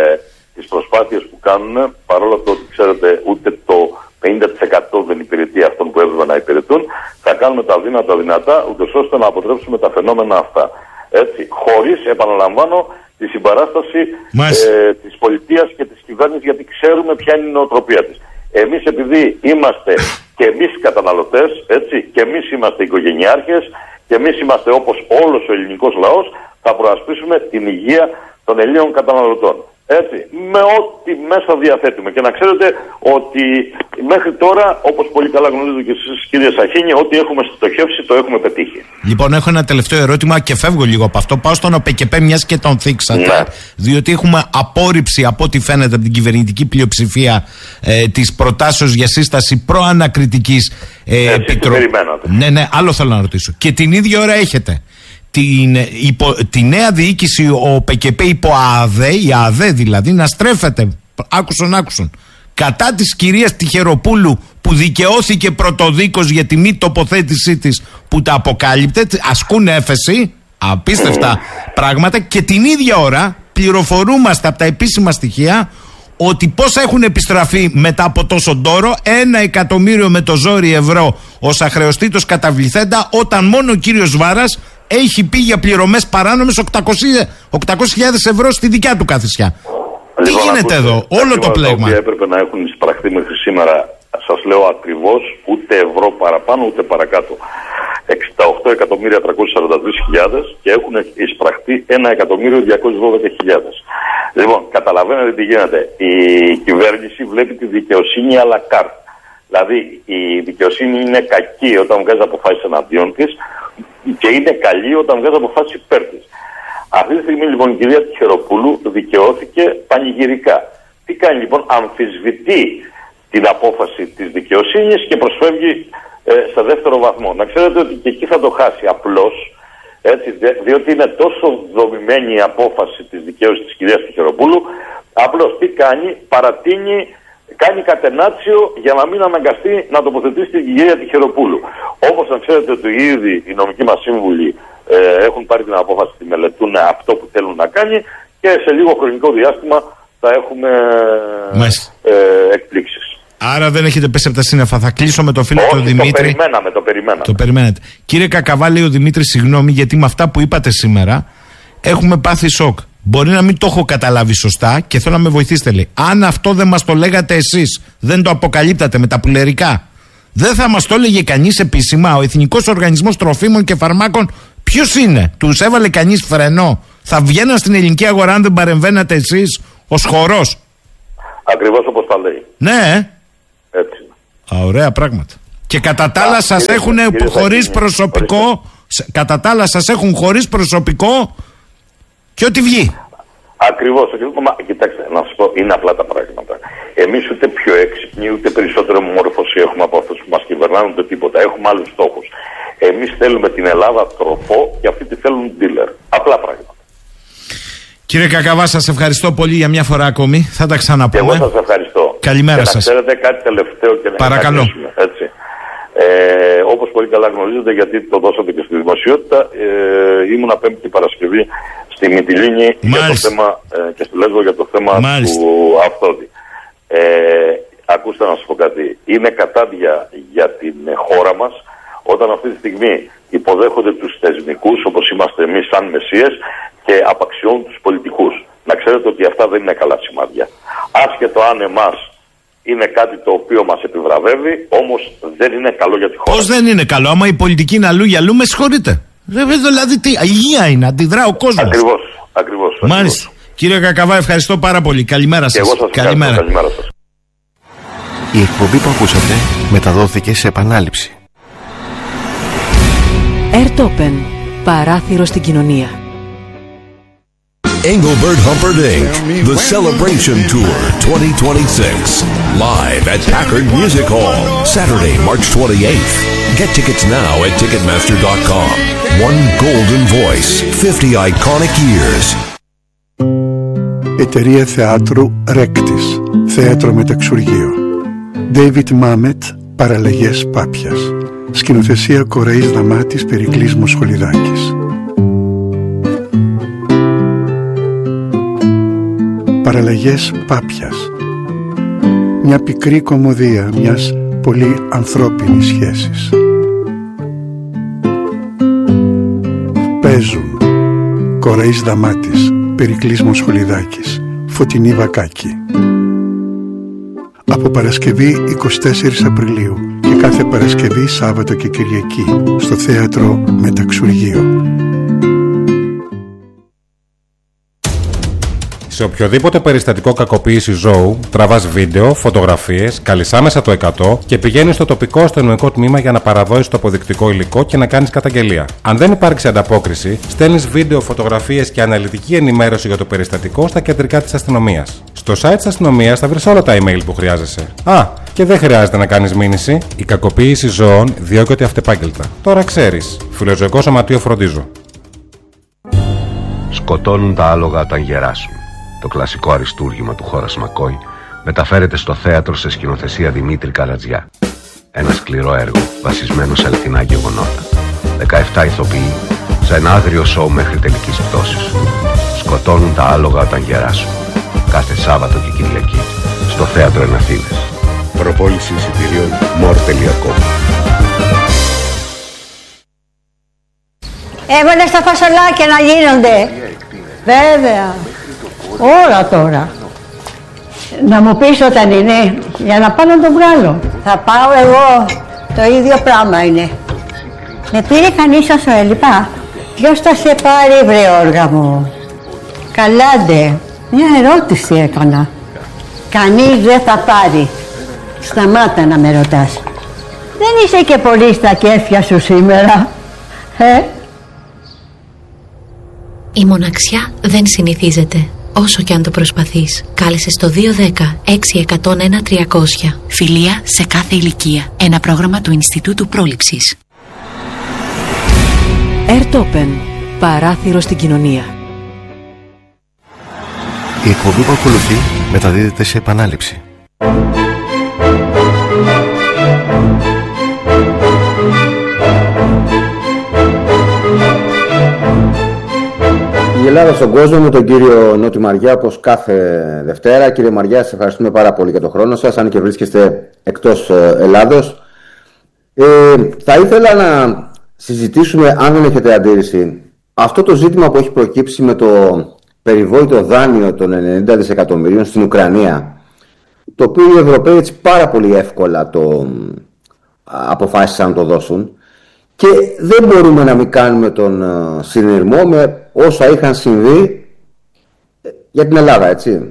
O: τις προσπάθειες που κάνουν, παρόλο το ότι ξέρετε ούτε το πενήντα τοις εκατό δεν υπηρετεί αυτόν που έπρεπε να υπηρετούν, θα κάνουμε τα δύνατα δυνατά, ούτως ώστε να αποτρέψουμε τα φαινόμενα αυτά. Έτσι, χωρίς, επαναλαμβάνω, τη συμπαράσταση ε, της πολιτείας και της κυβέρνησης, γιατί ξέρουμε ποια είναι η νοοτροπία της. Εμείς, επειδή είμαστε και εμείς καταναλωτές, έτσι, και εμείς είμαστε οικογενειάρχες, και εμείς είμαστε όπως όλος ο ελληνικός λαός, θα προασπίσουμε την υγεία των Ελλήνων καταναλωτών. Έτσι, με ό,τι μέσα διαθέτουμε. Και να ξέρετε ότι μέχρι τώρα, όπως πολύ καλά γνωρίζετε και εσείς, κύριε Σαχίνη, ό,τι έχουμε στοχεύσει το έχουμε πετύχει.
N: Λοιπόν, έχω ένα τελευταίο ερώτημα και φεύγω λίγο από αυτό. Πάω στον ΟΠΕΚΕΠΕ, μιας και τον θίξατε. Ναι. Διότι έχουμε απόρριψη, από ό,τι φαίνεται, από την κυβερνητική πλειοψηφία ε, της προτάσεως για σύσταση προανακριτικής ε, επιτροπής. Ναι, ναι, άλλο θέλω να ρωτήσω. Και την ίδια ώρα έχετε Την, υπο, τη νέα διοίκηση, ο ΠΚΠ υπό ΑΑΔΕ, η ΑΑΔΕ δηλαδή, να στρέφεται, άκουσον άκουσον, κατά της κυρίας Τυχεροπούλου, που δικαιώθηκε πρωτοδίκως για τη μη τοποθέτησή της που τα αποκάλυπτε. Ασκούν έφεση, απίστευτα πράγματα, και την ίδια ώρα πληροφορούμαστε από τα επίσημα στοιχεία ότι πώς έχουν επιστραφεί μετά από τόσο ντόρο ένα εκατομμύριο με το ζόρι ευρώ ως αχρεωστήτως καταβληθέντα, όταν μόνο ο κύριος Βάρας έχει πει για πληρωμές παράνομες οκτακόσιες χιλιάδες ευρώ στη δικιά του καθησιά. Λοιπόν, τι γίνεται ακούστε, εδώ, όλο το πλέγμα.
O: Τα έπρεπε να έχουν εισπραχθεί μέχρι σήμερα, σας λέω ακριβώς, ούτε ευρώ παραπάνω ούτε παρακάτω. εξήντα οκτώ εκατομμύρια τριακόσιες σαράντα τρεις χιλιάδες και έχουν εισπραχθεί ένα εκατομμύριο διακόσιες δώδεκα χιλιάδες. Λοιπόν, καταλαβαίνετε τι γίνεται. Η κυβέρνηση βλέπει τη δικαιοσύνη à la carte. Δηλαδή, η δικαιοσύνη είναι κακή όταν βγάζει αποφάσεις εναντίον της και είναι καλή όταν βγάζει αποφάσεις υπέρ της. Αυτή τη στιγμή λοιπόν η κυρία Τυχεροπούλου δικαιώθηκε πανηγυρικά. Τι κάνει λοιπόν? Αμφισβητεί την απόφαση της δικαιοσύνης και προσφεύγει ε, σε δεύτερο βαθμό. Να ξέρετε ότι και εκεί θα το χάσει απλώς, έτσι, διότι είναι τόσο δομημένη η απόφαση της δικαίωσης της κυρίας Τυχεροπούλου. Απλώς τι κάνει? Παρατείνει, κάνει κατενάτσιο για να μην αναγκαστεί να τοποθετήσει την κυρία Τυχεροπούλου. Όπως να ξέρετε ότι ήδη οι νομικοί μας σύμβουλοι ε, έχουν πάρει την απόφαση, τη μελετούν αυτό που θέλουν να κάνει, και σε λίγο χρονικό διάστημα θα έχουμε ε, εκπλήξεις.
N: Άρα δεν έχετε πέσει από τα σύννεφα. Θα κλείσω με το φίλο του Δημήτρη.
O: Το περιμέναμε, το περιμέναμε.
N: Το περιμένετε. Κύριε Κακαβά, λέει ο Δημήτρης, συγγνώμη, γιατί με αυτά που είπατε σήμερα έχουμε πάθει σοκ. Μπορεί να μην το έχω καταλάβει σωστά και θέλω να με βοηθήσετε, λέει. Αν αυτό δεν μας το λέγατε εσείς, δεν το αποκαλύπτατε με τα πουλερικά, δεν θα μας το έλεγε κανείς επίσημα? Ο Εθνικός Οργανισμός Τροφίμων και Φαρμάκων ποιος είναι? Τους έβαλε κανείς φρενό? Θα βγαίναν στην ελληνική αγορά αν δεν παρεμβαίνατε εσείς ως χορός?
O: Ακριβώς όπως τα λέει.
N: Ναι.
O: Έτσι.
N: Α, ωραία πράγματα. Και κατά τα άλλα σας έχουν χωρίς προσωπικό, κατά τα άλλα σας έχουν χωρίς προσωπικό και ό,τι βγει.
O: Ακριβώς. Κοιτάξτε, να σας πω, είναι απλά τα πράγματα. Εμείς ούτε πιο έξυπνοι, ούτε περισσότερο μόρφωση έχουμε από αυτούς που μας κυβερνάνε, ούτε τίποτα. Έχουμε άλλους στόχους. Εμείς θέλουμε την Ελλάδα τροφό και αυτοί τη θέλουν dealer. Απλά πράγματα.
N: Κύριε Κακαβά, σας ευχαριστώ πολύ για μια φορά ακόμη. Θα τα ξαναπούμε.
O: Και εγώ σας ευχαριστώ.
N: Καλημέρα
O: και
N: σας.
O: Να ξέρετε κάτι τελευταίο και να
N: Παρακαλώ.
O: έτσι. Ε, όπως πολύ καλά γνωρίζετε, γιατί το δώσατε και στη δημοσιότητα, ε, ήμουνα Πέμπτη Παρασκευή στη Μυτιλήνη για το θέμα, ε, και στη Λέσβο για το θέμα Μάλιστα. του Αυτόδη. Ε, ακούστε να σας πω κάτι. Είναι κατάδια για την χώρα μας όταν αυτή τη στιγμή υποδέχονται τους θεσμικούς, όπως είμαστε εμείς σαν μεσίες, και απαξιώνουν τους πολιτικούς. Να ξέρετε ότι αυτά δεν είναι καλά σημάδια. Άσχετο αν εμάς είναι κάτι το οποίο μας επιβραβεύει, όμως δεν είναι καλό για τη χώρα.
N: Πώς δεν είναι καλό? Άμα η πολιτική είναι αλλού για αλλού, με συγχωρείτε. Δηλαδή τι, υγεία είναι, αντιδρά ο κόσμος.
O: Ακριβώς, ακριβώς.
N: Μάλιστα. Κύριε Κακαβά, ευχαριστώ πάρα πολύ. Καλημέρα σας.
O: Και εγώ σας
N: Καλημέρα.
O: Καλημέρα σας.
C: Η εκπομπή που ακούσατε μεταδόθηκε σε επανάληψη.
L: Airtopen. Παράθυρο στην κοινωνία.
P: Engelbert Humperdinck, The Celebration Tour twenty twenty-six, live at Packard Music Hall, Saturday, March twenty-eighth. Get tickets now at ticketmaster dot com. One golden voice, fifty iconic years.
Q: Εταιρεία θεάτρου Ρέκτης, θέατρο μεταξουργείο. David Mamet, παραλλαγές Πάπιας. Σκηνοθεσία Κοραής Δαμάτης, Περικλής Μοσχολιδάκης. Παραλλαγές Πάπιας. Μια πικρή κωμωδία μιας πολύ ανθρώπινης σχέσης. Παίζουν Κοραής Δαμάτης, Περικλής Μοσχολιδάκης, Φωτεινή Βακάκη. Από Παρασκευή εικοστή τέταρτη Απριλίου και κάθε Παρασκευή, Σάββατο και Κυριακή στο θέατρο Μεταξουργείο.
R: Σε οποιοδήποτε περιστατικό κακοποίηση ζώου, τραβάς βίντεο, φωτογραφίες, καλείς άμεσα το εκατό και πηγαίνεις στο τοπικό αστυνομικό τμήμα για να παραδώσεις το αποδεικτικό υλικό και να κάνεις καταγγελία. Αν δεν υπάρξει ανταπόκριση, στέλνεις βίντεο, φωτογραφίες και αναλυτική ενημέρωση για το περιστατικό στα κεντρικά της αστυνομίας. Στο site της αστυνομίας θα βρεις όλα τα email που χρειάζεσαι. Α, και δεν χρειάζεται να κάνεις μήνυση. Η κακοποίηση ζώων διώκεται αυτεπάγγελτα. Τώρα ξέρεις. Φιλοζωικό Σωματείο Φροντίζω.
E: Σκοτώνουν τα άλογα όταν γεράσουν. Το κλασικό αριστούργημα του Χώρας Μακόη μεταφέρεται στο θέατρο σε σκηνοθεσία Δημήτρη Καλατζιά. Ένα σκληρό έργο βασισμένο σε αληθινά γεγονότα. δεκαεπτά ηθοποιοί σε ένα άγριο σοου μέχρι τελικής πτώσης. Σκοτώνουν τα άλογα όταν γεράσουν. Κάθε Σάββατο και Κυριακή στο θέατρο εν Αθήνες. Προπόληση εισιτηρίων μορ τελεία κομ.
S: Έβαλε στα φασολάκια να γίνονται. Βέβαια. Όλα τώρα. Να μου πεις όταν είναι, για να πάω να το βγάλω. Θα πάω εγώ, το ίδιο πράγμα είναι. Με πήρε κανείς όσο έλειπα. Ποιος θα σε πάρει, βρε όργα μου? Καλάντε, μια ερώτηση έκανα. Κανείς δεν θα πάρει. Σταμάτα να με ρωτάς. Δεν είσαι και πολύ στα κέφια σου σήμερα, ε?
T: Η μοναξιά δεν συνηθίζεται. Όσο και αν το προσπαθείς, κάλεσε στο δύο ένα μηδέν έξι ένα μηδέν ένα τριακόσια.
L: Φιλία σε κάθε ηλικία. Ένα πρόγραμμα του Ινστιτούτου Πρόληψης.
T: Airtopen. Παράθυρο στην κοινωνία.
C: Η εκπομπή που ακολουθεί μεταδίδεται σε επανάληψη.
U: Η Ελλάδα στον κόσμο με τον κύριο Νότι Μαριά, όπως κάθε Δευτέρα. Κύριε Μαριά, σας ευχαριστούμε πάρα πολύ για τον χρόνο σας, αν και βρίσκεστε εκτός Ελλάδος. Ε, θα ήθελα να συζητήσουμε, αν δεν έχετε αντίρρηση, αυτό το ζήτημα που έχει προκύψει με το περιβόητο δάνειο των ενενήντα δισεκατομμυρίων στην Ουκρανία, το οποίο οι Ευρωπαίοι έτσι πάρα πολύ εύκολα το αποφάσισαν να το δώσουν, και δεν μπορούμε να μην κάνουμε τον συνειρμό με όσα είχαν συμβεί για την Ελλάδα, έτσι.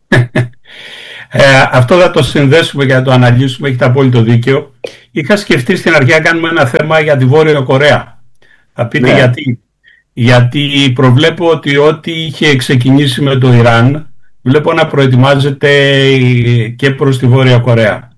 B: Ε, αυτό θα το συνδέσουμε και να το αναλύσουμε, έχετε απόλυτο δίκαιο. Είχα σκεφτεί στην αρχή να κάνουμε ένα θέμα για τη Βόρεια Κορέα. Θα πείτε ναι. γιατί. Γιατί προβλέπω ότι ό,τι είχε ξεκινήσει με το Ιράν, βλέπω να προετοιμάζεται και προς τη Βόρεια Κορέα.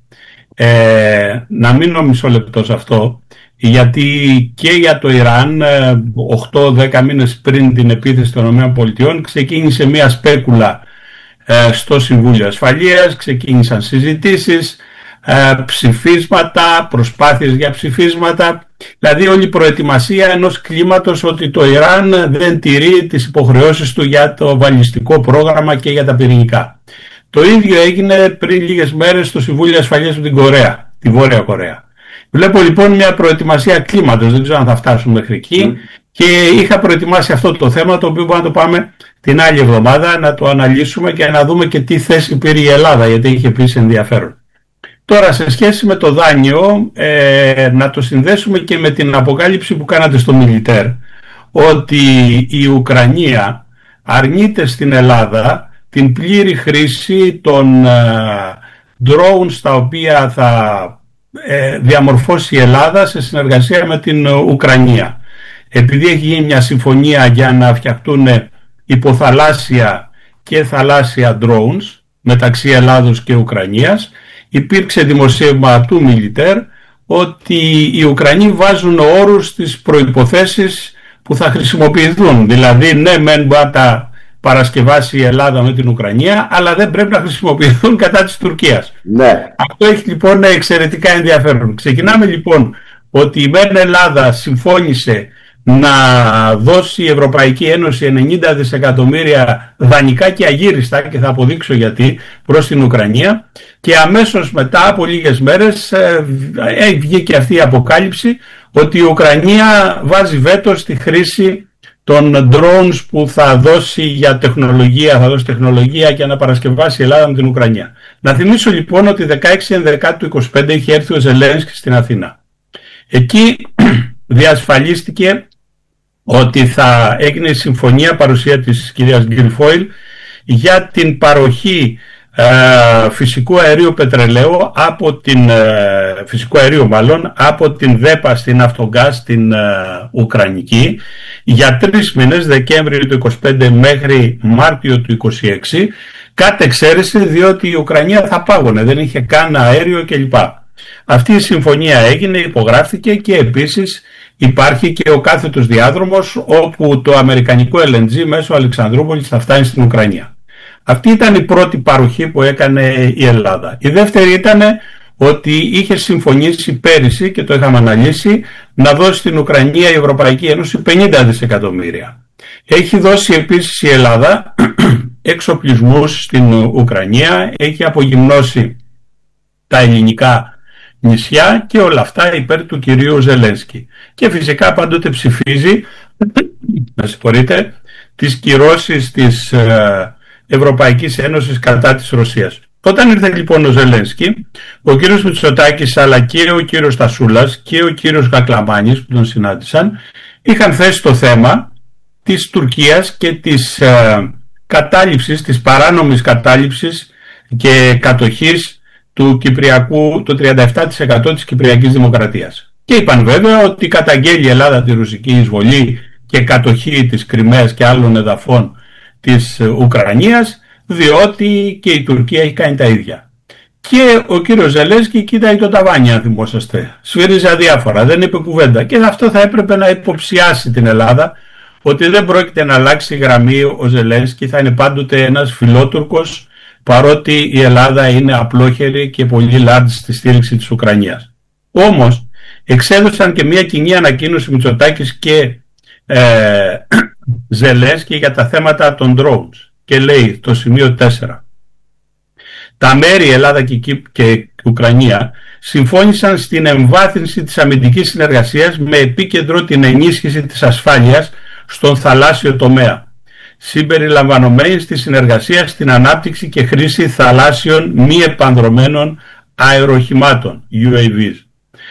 B: Ε, να μείνω μισό λεπτό σε αυτό, γιατί και για το Ιράν οκτώ δέκα μήνες πριν την επίθεση των ΗΠΑ ξεκίνησε μια σπέκουλα ε, στο Συμβούλιο Ασφαλείας, ξεκίνησαν συζητήσεις, ε, ψηφίσματα, προσπάθειες για ψηφίσματα, δηλαδή όλη η προετοιμασία ενός κλίματος ότι το Ιράν δεν τηρεί τις υποχρεώσεις του για το βαλιστικό πρόγραμμα και για τα πυρηνικά. Το ίδιο έγινε πριν λίγες μέρες στο Συμβούλιο Ασφαλείας με την Κορέα, τη Βόρεια Κορέα. Βλέπω λοιπόν μια προετοιμασία κλίματος, δεν ξέρω αν θα φτάσουμε μέχρι εκεί, mm. και είχα προετοιμάσει αυτό το θέμα, το οποίο μπορούμε να το πάμε την άλλη εβδομάδα, να το αναλύσουμε και να δούμε και τι θέση πήρε η Ελλάδα, γιατί είχε επίσης ενδιαφέρον. Τώρα, σε σχέση με το δάνειο, ε, να το συνδέσουμε και με την αποκάλυψη που κάνατε στο Μιλιτέρ, ότι η Ουκρανία αρνείται στην Ελλάδα την πλήρη χρήση των ε, drones τα οποία θα ε, διαμορφώσει η Ελλάδα σε συνεργασία με την Ουκρανία. Επειδή έχει γίνει μια συμφωνία για να φτιαχτούν υποθαλάσσια και θαλάσσια drones μεταξύ Ελλάδος και Ουκρανίας, υπήρξε δημοσίευμα του Μιλιτέρ ότι οι Ουκρανοί βάζουν όρους στις προϋποθέσεις που θα χρησιμοποιηθούν. Δηλαδή, ναι, μεν μπορεί να τα παρασκευάσει η Ελλάδα με την Ουκρανία, αλλά δεν πρέπει να χρησιμοποιηθούν κατά της Τουρκίας.
U: Ναι.
B: Αυτό έχει λοιπόν εξαιρετικά ενδιαφέρον. Ξεκινάμε λοιπόν ότι η μεν Ελλάδα συμφώνησε να δώσει η Ευρωπαϊκή Ένωση ενενήντα δισεκατομμύρια δανεικά και αγύριστα, και θα αποδείξω γιατί, προς την Ουκρανία, και αμέσως μετά από λίγες μέρες ε, ε, βγήκε αυτή η αποκάλυψη ότι η Ουκρανία βάζει βέτο στη χρήση των drones που θα δώσει για τεχνολογία, θα δώσει τεχνολογία και να παρασκευάσει η Ελλάδα με την Ουκρανία. Να θυμίσω λοιπόν ότι δεκαέξι ενδεκάτου είκοσι πέντε είχε έρθει ο Ζελένσκι στην Αθήνα. Εκεί διασφαλίστηκε ότι θα έγινε συμφωνία, παρουσία της κυρίας Γκριφόιλ, για την παροχή ε, φυσικού αερίου πετρελαίου από την, ε, φυσικού αερίου μάλλον, από την ΔΕΠΑ στην Αυτογκάζ στην ε, Ουκρανική για τρεις μήνες, Δεκέμβριο του είκοσι πέντε μέχρι Μάρτιο του είκοσι έξι, κατ' εξαίρεση διότι η Ουκρανία θα πάγωνε, δεν είχε καν αέριο κλπ. Αυτή η συμφωνία έγινε, υπογράφηκε, και επίσης υπάρχει και ο κάθετος διάδρομος όπου το αμερικανικό ελ εν τζι μέσω Αλεξανδρούπολης θα φτάνει στην Ουκρανία. Αυτή ήταν η πρώτη παροχή που έκανε η Ελλάδα. Η δεύτερη ήταν ότι είχε συμφωνήσει πέρυσι, και το είχαμε αναλύσει, να δώσει στην Ουκρανία η Ευρωπαϊκή Ένωση πενήντα δισεκατομμύρια. Έχει δώσει επίσης η Ελλάδα εξοπλισμούς στην Ουκρανία, έχει απογυμνώσει τα ελληνικά νησιά και όλα αυτά υπέρ του κυρίου Ζελένσκι. Και φυσικά πάντοτε ψηφίζει, να συγχωρείτε, τις κυρώσεις της ε, Ευρωπαϊκής Ένωσης κατά της Ρωσίας. Όταν ήρθε λοιπόν ο Ζελένσκι, ο κύριος Μητσοτάκης αλλά και ο κύριος Στασούλας και ο κύριος Κακλαμάνης που τον συνάντησαν είχαν θέσει το θέμα της Τουρκίας και της ε, κατάληψης, της παράνομης κατάληψης και κατοχής του Κυπριακού, το τριάντα επτά τοις εκατό της Κυπριακής Δημοκρατίας. Και είπαν βέβαια ότι καταγγέλει η Ελλάδα τη ρωσική εισβολή και κατοχή της Κριμαίας και άλλων εδαφών της Ουκρανίας, διότι και η Τουρκία έχει κάνει τα ίδια. Και ο κύριος Ζελένσκι κοίταγε το ταβάνι, αν θυμόσαστε. Σφύριζε αδιάφορα, δεν είπε κουβέντα. Και αυτό θα έπρεπε να υποψιάσει την Ελλάδα, ότι δεν πρόκειται να αλλάξει γραμμή ο Ζελένσκι, θα είναι πάντοτε ένας φιλότουρκος, παρότι η Ελλάδα είναι απλόχερη και πολύ large στη στήριξη της Ουκρανίας. Όμως, εξέδωσαν και μια κοινή ανακοίνωση Μητσοτάκης και ε, Ζελένσκι για τα θέματα των drones. Και λέει το σημείο τέσσερα. Τα μέρη Ελλάδα και, και Ουκρανία συμφώνησαν στην εμβάθυνση της αμυντικής συνεργασίας με επίκεντρο την ενίσχυση της ασφάλειας στον θαλάσσιο τομέα. συμπεριλαμβανομένης της συνεργασίας στην ανάπτυξη και χρήση θαλάσσιων μη επανδρωμένων αεροχημάτων γιου έι βις,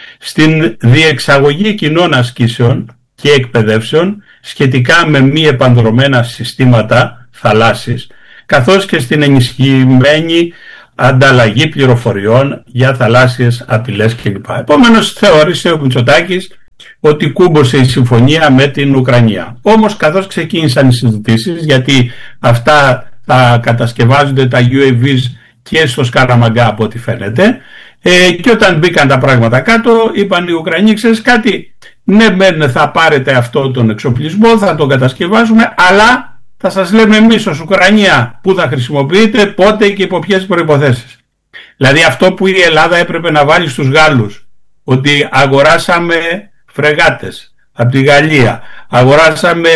B: στην διεξαγωγή κοινών ασκήσεων και εκπαιδεύσεων σχετικά με μη επανδρωμένα συστήματα θαλάσσης, καθώς και στην ενισχυμένη ανταλλαγή πληροφοριών για θαλάσσιες απειλές κλπ. Επομένως θεώρησε ο Μητσοτάκης ότι κούμπωσε η συμφωνία με την Ουκρανία. Όμως καθώς ξεκίνησαν οι συζητήσεις, γιατί αυτά θα κατασκευάζονται τα γιου έι βις και στο Σκαραμαγκά από ό,τι φαίνεται, ε, και όταν μπήκαν τα πράγματα κάτω είπαν οι Ουκρανοί, ξέρεις κάτι, ναι μεν θα πάρετε αυτό τον εξοπλισμό, θα τον κατασκευάσουμε, αλλά θα σας λέμε εμείς ως Ουκρανία που θα χρησιμοποιείτε, πότε και υπό ποιες προϋποθέσεις. Δηλαδή αυτό που η Ελλάδα έπρεπε να βάλει στους Γάλλους, ότι αγοράσαμε φρεγάτες από τη Γαλλία, αγοράσαμε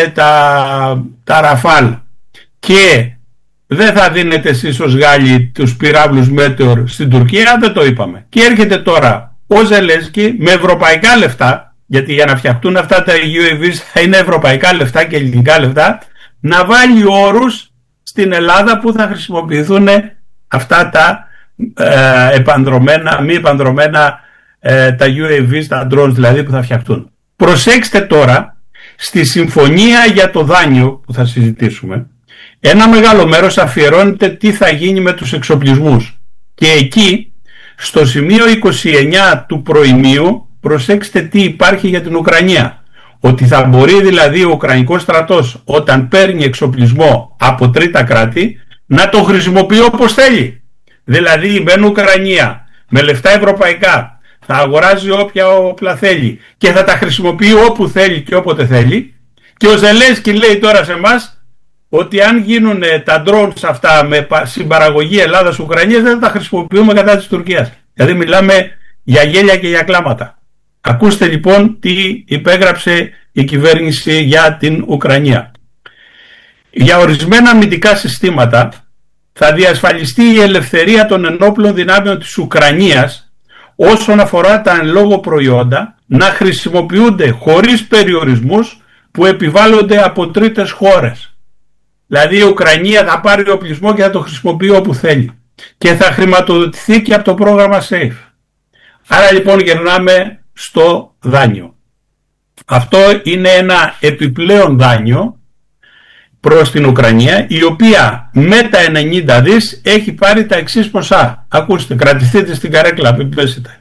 B: τα, τα Ραφάλ και δεν θα δίνετε εσείς ως Γάλλοι τους πυράβλους Μέτεορ στην Τουρκία, δεν το είπαμε. Και έρχεται τώρα ο Ζελένσκι με ευρωπαϊκά λεφτά, γιατί για να φτιαχτούν αυτά τα γιου έι βις θα είναι ευρωπαϊκά λεφτά και ελληνικά λεφτά, να βάλει όρους στην Ελλάδα που θα χρησιμοποιηθούν αυτά τα ε, επανδρομένα, μη επανδρομένα ε, τα γιου έι βις, τα drones δηλαδή που θα φτιαχτούν. Προσέξτε τώρα, στη συμφωνία για το δάνειο που θα συζητήσουμε, ένα μεγάλο μέρος αφιερώνεται τι θα γίνει με τους εξοπλισμούς. Και εκεί, στο σημείο είκοσι εννιά του προημίου, προσέξτε τι υπάρχει για την Ουκρανία. Ότι θα μπορεί δηλαδή ο Ουκρανικός στρατός όταν παίρνει εξοπλισμό από τρίτα κράτη να το χρησιμοποιεί όπως θέλει. Δηλαδή με Ουκρανία, με λεφτά ευρωπαϊκά, θα αγοράζει όποια όπλα θέλει και θα τα χρησιμοποιεί όπου θέλει και όποτε θέλει. Και ο Ζελένσκι λέει τώρα σε εμάς ότι αν γίνουν τα drones αυτά με συμπαραγωγή Ελλάδας-Ουκρανίας δεν θα τα χρησιμοποιούμε κατά της Τουρκίας. Δηλαδή μιλάμε για γέλια και για κλάματα. Ακούστε λοιπόν τι υπέγραψε η κυβέρνηση για την Ουκρανία. Για ορισμένα αμυντικά συστήματα θα διασφαλιστεί η ελευθερία των ενόπλων δυνάμεων της Ουκρανίας όσον αφορά τα εν λόγω προϊόντα να χρησιμοποιούνται χωρίς περιορισμούς που επιβάλλονται από τρίτες χώρες. Δηλαδή η Ουκρανία θα πάρει οπλισμό και θα το χρησιμοποιεί όπου θέλει και θα χρηματοδοτηθεί και από το πρόγραμμα SAFE. Άρα λοιπόν γυρνάμε στο δάνειο. Αυτό είναι ένα επιπλέον δάνειο προς την Ουκρανία, η οποία με τα ενενήντα δις έχει πάρει τα εξής ποσά. Ακούστε, κρατηθείτε στην καρέκλα, μην πέσετε.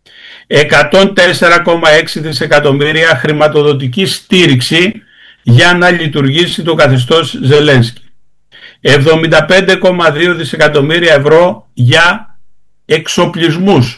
B: εκατόν τέσσερα κόμμα έξι δισεκατομμύρια χρηματοδοτική στήριξη για να λειτουργήσει το καθεστώς Ζελένσκι. εβδομήντα πέντε κόμμα δύο δισεκατομμύρια ευρώ για εξοπλισμούς.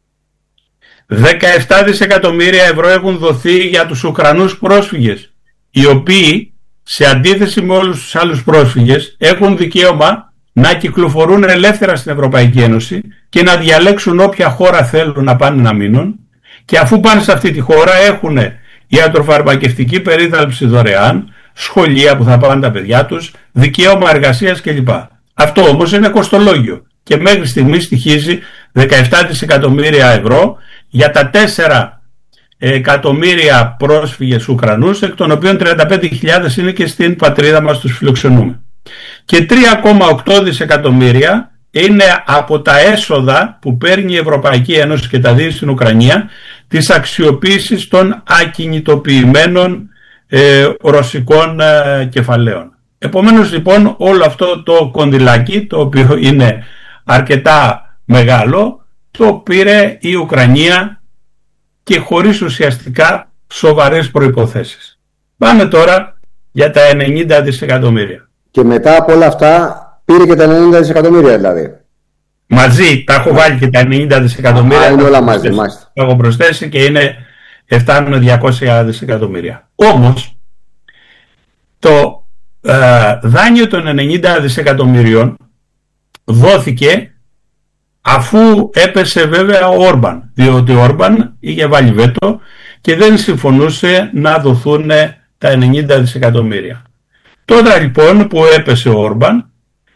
B: δεκαεπτά δισεκατομμύρια ευρώ έχουν δοθεί για τους Ουκρανούς πρόσφυγες, οι οποίοι σε αντίθεση με όλους τους άλλους πρόσφυγες έχουν δικαίωμα να κυκλοφορούν ελεύθερα στην Ευρωπαϊκή Ένωση και να διαλέξουν όποια χώρα θέλουν να πάνε να μείνουν, και αφού πάνε σε αυτή τη χώρα έχουν ιατροφαρμακευτική περίθαλψη δωρεάν, σχολεία που θα πάνε τα παιδιά τους, δικαίωμα εργασίας κλπ. Αυτό όμως είναι κοστολόγιο και μέχρι στιγμής στοιχίζει δεκαεπτά δισεκατομμύρια ευρώ για τα τέσσερα εκατομμύρια πρόσφυγες Ουκρανούς, εκ των οποίων τριάντα πέντε χιλιάδες είναι και στην πατρίδα μας, τους φιλοξενούμε. Και τρία κόμμα οκτώ δισεκατομμύρια είναι από τα έσοδα που παίρνει η Ευρωπαϊκή Ένωση και τα δίνει στην Ουκρανία της αξιοποίησης των ακινητοποιημένων ε, ρωσικών ε, κεφαλαίων. Επομένως λοιπόν όλο αυτό το κονδυλάκι, το οποίο είναι αρκετά μεγάλο, το πήρε η Ουκρανία και χωρίς ουσιαστικά σοβαρές προϋποθέσεις. Πάμε τώρα για τα ενενήντα δισεκατομμύρια.
U: Και μετά από όλα αυτά πήρε και τα ενενήντα δισεκατομμύρια δηλαδή.
B: Μαζί, τα έχω βάλει και τα ενενήντα δισεκατομμύρια.
U: Α, είναι όλα μαζί, μάλιστα.
B: Τα έχω προσθέσει και είναι, φτάνουν διακόσια δισεκατομμύρια. Όμως, το ε, δάνειο των ενενήντα δισεκατομμυρίων δόθηκε αφού έπεσε βέβαια ο Όρμπαν, διότι ο Όρμπαν είχε βάλει βέτο και δεν συμφωνούσε να δοθούν τα ενενήντα δισεκατομμύρια. Τώρα λοιπόν που έπεσε ο Όρμπαν,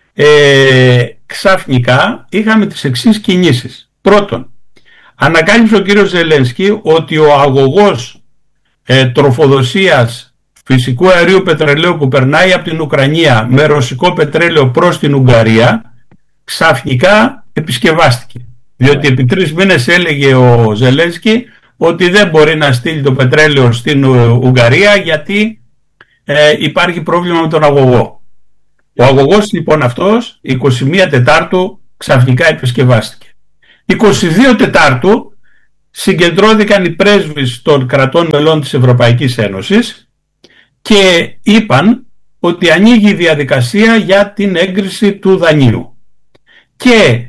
B: ε, ξαφνικά είχαμε τις εξής κινήσεις. Πρώτον, ανακάλυψε ο κύριος Ζελένσκι ότι ο αγωγός ε, τροφοδοσίας φυσικού αερίου πετρελαίου που περνάει από την Ουκρανία με ρωσικό πετρέλαιο προς την Ουγγαρία ξαφνικά επισκευάστηκε. Διότι επί τρεις μήνες έλεγε ο Ζελένσκι ότι δεν μπορεί να στείλει το πετρέλαιο στην Ουγγαρία γιατί ε, υπάρχει πρόβλημα με τον αγωγό. Ο αγωγός λοιπόν αυτός είκοσι μία Τετάρτου ξαφνικά επισκευάστηκε. είκοσι δύο Τετάρτου συγκεντρώθηκαν οι πρέσβεις των κρατών μελών της Ευρωπαϊκής Ένωσης και είπαν ότι ανοίγει η διαδικασία για την έγκριση του δανείου. Και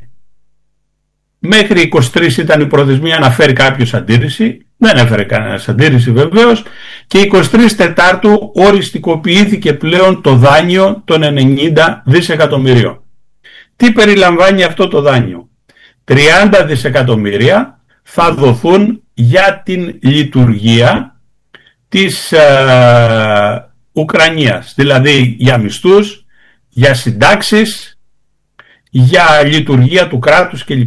B: μέχρι είκοσι τρεις ήταν η προθεσμία να φέρει κάποιος αντίρρηση, δεν έφερε κανένας αντίρρηση βεβαίως, και είκοσι τρεις Τετάρτου οριστικοποιήθηκε πλέον το δάνειο των ενενήντα δισεκατομμυρίων. Τι περιλαμβάνει αυτό το δάνειο? τριάντα δισεκατομμύρια θα δοθούν για την λειτουργία της ε, Ουκρανίας, δηλαδή για μισθούς, για συντάξεις, για λειτουργία του κράτους κλπ.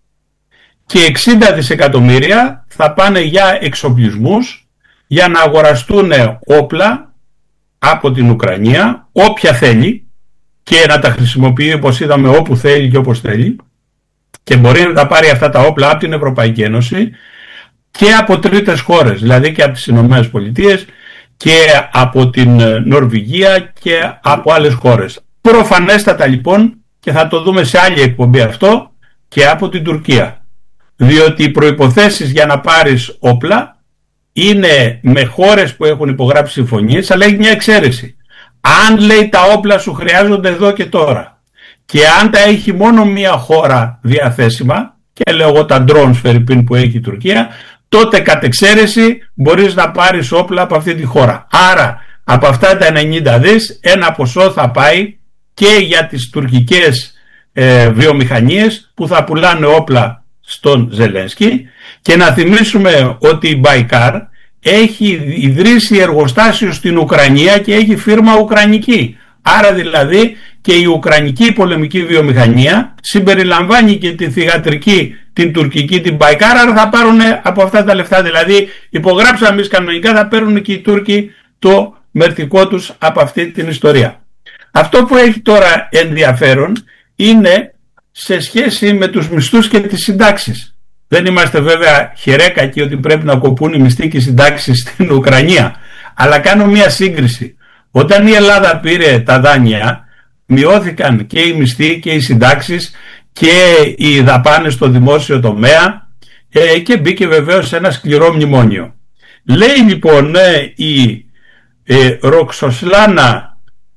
B: Και εξήντα δισεκατομμύρια θα πάνε για εξοπλισμούς, για να αγοραστούν όπλα από την Ουκρανία, όποια θέλει, και να τα χρησιμοποιεί όπως είδαμε όπου θέλει και όπως θέλει, και μπορεί να τα πάρει αυτά τα όπλα από την Ευρωπαϊκή Ένωση και από τρίτες χώρες, δηλαδή και από τις Ηνωμένες Πολιτείες και από την Νορβηγία και από άλλες χώρες. Προφανέστατα λοιπόν, και θα το δούμε σε άλλη εκπομπή αυτό, και από την Τουρκία. Διότι οι προϋποθέσεις για να πάρεις όπλα είναι με χώρες που έχουν υπογράψει συμφωνίες, αλλά έχει μια εξαίρεση. Αν λέει τα όπλα σου χρειάζονται εδώ και τώρα και αν τα έχει μόνο μια χώρα διαθέσιμα, και λέω εγώ τα drones φερρυπίν που έχει η Τουρκία, τότε κατ' εξαίρεση μπορείς να πάρεις όπλα από αυτή τη χώρα. Άρα από αυτά τα ενενήντα δις ένα ποσό θα πάει και για τις τουρκικές ε, βιομηχανίες που θα πουλάνε όπλα στον Ζελένσκι. Και να θυμίσουμε ότι η Μπαϊκάρ έχει ιδρύσει εργοστάσιο στην Ουκρανία και έχει φίρμα ουκρανική. Άρα δηλαδή και η ουκρανική πολεμική βιομηχανία συμπεριλαμβάνει και τη θυγατρική, την τουρκική, την Μπαϊκάρ, άρα θα πάρουν από αυτά τα λεφτά. Δηλαδή υπογράψαμε εμείς κανονικά, θα παίρνουν και οι Τούρκοι το μερτικό τους από αυτή την ιστορία. Αυτό που έχει τώρα ενδιαφέρον είναι σε σχέση με τους μισθούς και τις συντάξεις. Δεν είμαστε βέβαια χερέκακοι ότι πρέπει να κοπούν οι μισθοί και οι συντάξεις στην Ουκρανία, αλλά κάνω μια σύγκριση. Όταν η Ελλάδα πήρε τα δάνεια, μειώθηκαν και οι μισθοί και οι συντάξεις και οι δαπάνες στο δημόσιο τομέα ε, και μπήκε βεβαίως σε ένα σκληρό μνημόνιο. Λέει λοιπόν ε, η ε, Ροξοσλάνα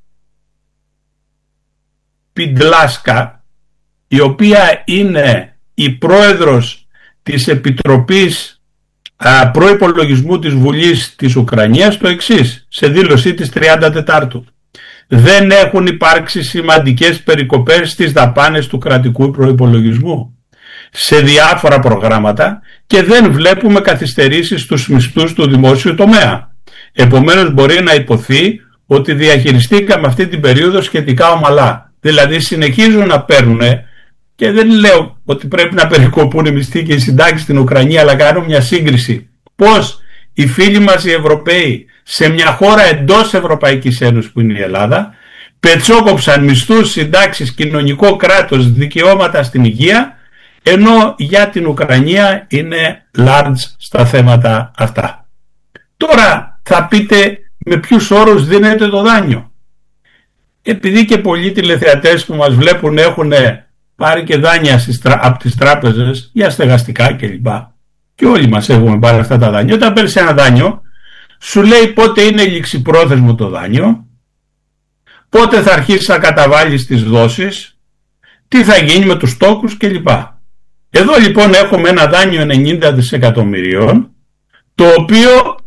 B: Πιντλάσκα, η οποία είναι η πρόεδρος της Επιτροπής α, Προϋπολογισμού της Βουλής της Ουκρανίας, το εξής, σε δήλωσή της τριάντα Τετάρτου. Δεν έχουν υπάρξει σημαντικές περικοπές στις δαπάνες του κρατικού προϋπολογισμού σε διάφορα προγράμματα και δεν βλέπουμε καθυστερήσεις στους μισθούς του δημόσιου τομέα. Επομένως μπορεί να υποθεί ότι διαχειριστήκαμε αυτή την περίοδο σχετικά ομαλά. Δηλαδή συνεχίζουν να παίρνουν, και δεν λέω ότι πρέπει να περικοπούν οι μισθοί και οι συντάξεις στην Ουκρανία, αλλά κάνω μια σύγκριση. Πώς οι φίλοι μας οι Ευρωπαίοι σε μια χώρα εντός Ευρωπαϊκής Ένωσης που είναι η Ελλάδα πετσόκοψαν μισθούς, συντάξεις, κοινωνικό κράτος, δικαιώματα στην υγεία, ενώ για την Ουκρανία είναι large στα θέματα αυτά. Τώρα θα πείτε με ποιους όρους δίνεται το δάνειο. Επειδή και πολλοί τηλεθεατές που μας βλέπουν έχουν πάρει και δάνεια από τις τράπεζες για στεγαστικά κλπ. Και όλοι μας έχουμε πάρει αυτά τα δάνεια. Όταν παίρνεις ένα δάνειο, σου λέει πότε είναι ληξιπρόθεσμο το δάνειο, πότε θα αρχίσεις να καταβάλεις τις δόσεις, τι θα γίνει με τους τόκους κλπ. Εδώ λοιπόν έχουμε ένα δάνειο ενενήντα δισεκατομμυρίων, το οποίο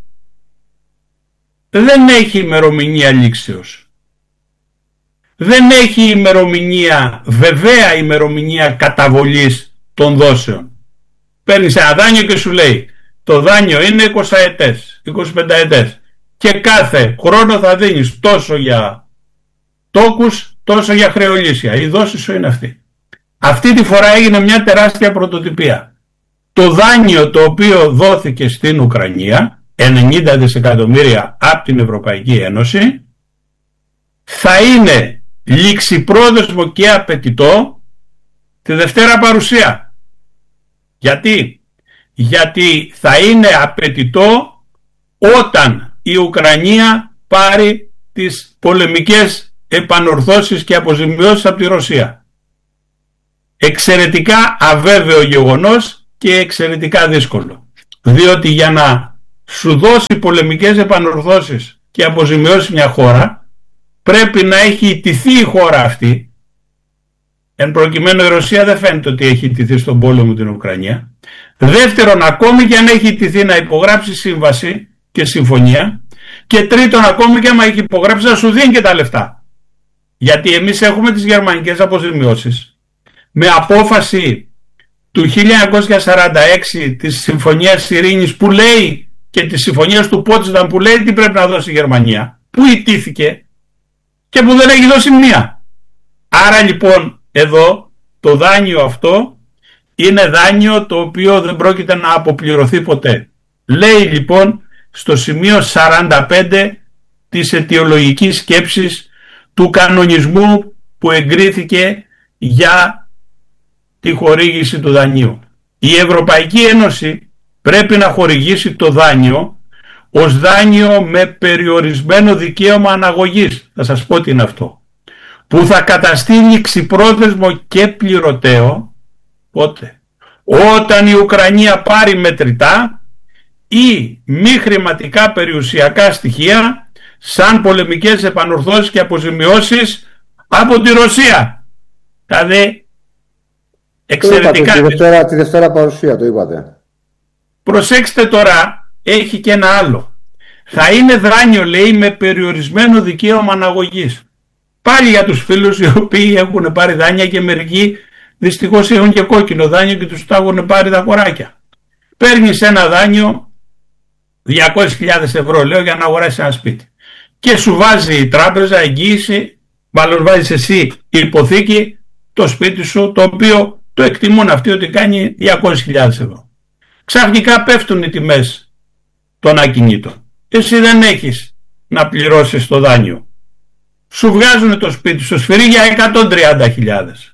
B: δεν έχει ημερομηνία λήξεως. Δεν έχει ημερομηνία, βεβαία ημερομηνία καταβολής των δόσεων. Παίρνεις ένα δάνειο και σου λέει το δάνειο είναι είκοσι ετές, είκοσι πέντε ετές και κάθε χρόνο θα δίνεις τόσο για τόκους, τόσο για χρεολύσια. Η δόση σου είναι αυτή. Αυτή τη φορά έγινε μια τεράστια πρωτοτυπία. Το δάνειο το οποίο δόθηκε στην Ουκρανία ενενήντα δισεκατομμύρια από την Ευρωπαϊκή Ένωση, θα είναι ληξιπρόθεσμο και απαιτητό τη Δευτέρα παρουσία. Γιατί? Γιατί θα είναι απαιτητό όταν η Ουκρανία πάρει τις πολεμικές επανορθώσεις και αποζημιώσεις από τη Ρωσία. Εξαιρετικά αβέβαιο γεγονός και εξαιρετικά δύσκολο. Διότι για να σου δώσει πολεμικές επανορθώσεις και αποζημιώσεις μια χώρα, πρέπει να έχει ιτηθεί η χώρα αυτή. Εν προκειμένου η Ρωσία δεν φαίνεται ότι έχει ιτηθεί στον πόλεμο την Ουκρανία. Δεύτερον, ακόμη και αν έχει ιτηθεί, να υπογράψει σύμβαση και συμφωνία. Και τρίτον, ακόμη και αν έχει υπογράψει, να σου δίνει και τα λεφτά. Γιατί εμείς έχουμε τις γερμανικές αποζημιώσεις με απόφαση του χίλια εννιακόσια σαράντα έξι της Συμφωνίας Ειρήνης, που λέει, και της Συμφωνίας του Πότσνταμ, που λέει τι πρέπει να δώσει η Γερμανία, που ιτήθηκε και που δεν έχει δώσει μία. Άρα λοιπόν εδώ το δάνειο αυτό είναι δάνειο το οποίο δεν πρόκειται να αποπληρωθεί ποτέ. Λέει λοιπόν στο σημείο σαράντα πέντε της αιτιολογικής σκέψης του κανονισμού που εγκρίθηκε για τη χορήγηση του δανείου. Η Ευρωπαϊκή Ένωση πρέπει να χορηγήσει το δάνειο ως δάνειο με περιορισμένο δικαίωμα αναγωγής. Θα σας πω τι είναι αυτό. Που θα καταστεί ληξιπρόθεσμο και πληρωτέο πότε? Όταν η Ουκρανία πάρει μετρητά ή μη χρηματικά περιουσιακά στοιχεία σαν πολεμικές επανορθώσεις και αποζημιώσεις από τη Ρωσία. Δηλαδή εξαιρετικά.
U: Τη Δευτέρα, τη Δευτέρα παρουσία το είπατε.
B: Προσέξτε τώρα, έχει και ένα άλλο. Θα είναι δάνειο, λέει, με περιορισμένο δικαίωμα αναγωγής. Πάλι για τους φίλους οι οποίοι έχουν πάρει δάνεια και μερικοί δυστυχώς έχουν και κόκκινο δάνειο και τους τα έχουν πάρει τα κοράκια. Παίρνεις ένα δάνειο διακόσιες χιλιάδες ευρώ, λέω, για να αγοράσεις ένα σπίτι. Και σου βάζει η τράπεζα εγγύηση, μάλλον βάζεις εσύ υποθήκη, το σπίτι σου, το οποίο το εκτιμούν αυτοί ότι κάνει διακόσιες χιλιάδες ευρώ. Ξαφνικά πέφτουν οι τιμές των ακινήτων. Εσύ δεν έχεις να πληρώσεις το δάνειο. Σου βγάζουν το σπίτι σου σφυρί για εκατόν τριάντα χιλιάδες.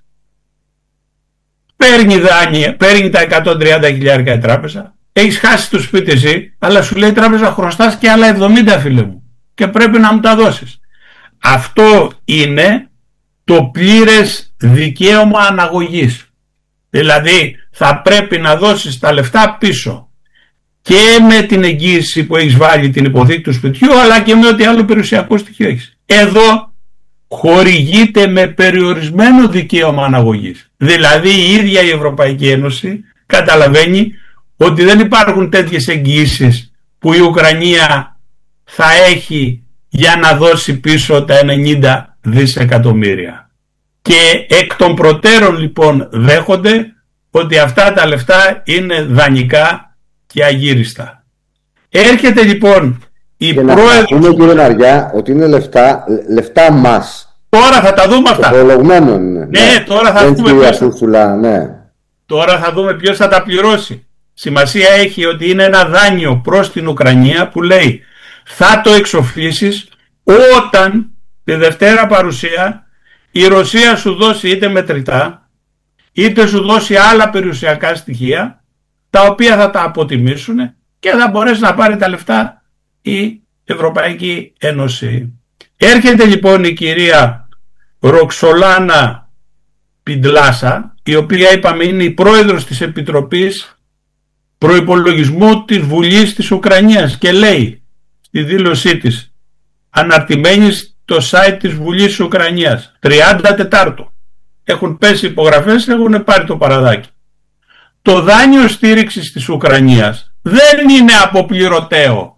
B: Παίρνει δάνεια, παίρνει τα εκατόν τριάντα χιλιάδες η τράπεζα. Έχεις χάσει το σπίτι εσύ, αλλά σου λέει η τράπεζα χρωστάς και άλλα εβδομήντα, φίλε μου, και πρέπει να μου τα δώσεις. Αυτό είναι το πλήρες δικαίωμα αναγωγής. Δηλαδή θα πρέπει να δώσεις τα λεφτά πίσω και με την εγγύηση που έχεις βάλει, την υποθήκη του σπιτιού, αλλά και με ό,τι άλλο περιουσιακό στοιχείο έχεις. Εδώ χορηγείται με περιορισμένο δικαίωμα αναγωγής. Δηλαδή η ίδια η Ευρωπαϊκή Ένωση καταλαβαίνει ότι δεν υπάρχουν τέτοιες εγγυήσεις που η Ουκρανία θα έχει για να δώσει πίσω τα ενενήντα δισεκατομμύρια. Και εκ των προτέρων λοιπόν δέχονται ότι αυτά τα λεφτά είναι δανεικά και αγύριστα. Έρχεται λοιπόν η πρόεδρος...
U: Είναι, κύριε Ναριά, ότι είναι λεφτά, λεφτά μας.
B: Τώρα θα τα δούμε αυτά.
U: Προλογμένων είναι.
B: Ναι, ναι, τώρα θα δούμε ποιος...
U: Σούσουλα, ναι.
B: Τώρα θα δούμε ποιος θα τα πληρώσει. Σημασία έχει ότι είναι ένα δάνειο προς την Ουκρανία που λέει θα το εξοφλήσεις όταν τη Δευτέρα παρουσία η Ρωσία σου δώσει είτε μετρητά είτε σου δώσει άλλα περιουσιακά στοιχεία τα οποία θα τα αποτιμήσουν και θα μπορέσει να πάρει τα λεφτά η Ευρωπαϊκή Ένωση. Έρχεται λοιπόν η κυρία Ροξολάνα Πιντλάσα, η οποία είπαμε είναι η πρόεδρος της Επιτροπής Προϋπολογισμού της Βουλής της Ουκρανίας και λέει στη δήλωσή της, αναρτημένη στο site της Βουλής της Ουκρανίας, τριάντα τετάρτου, έχουν πέσει υπογραφές, έχουν πάρει το παραδάκι. Το δάνειο στήριξης της Ουκρανίας δεν είναι αποπληρωτέο,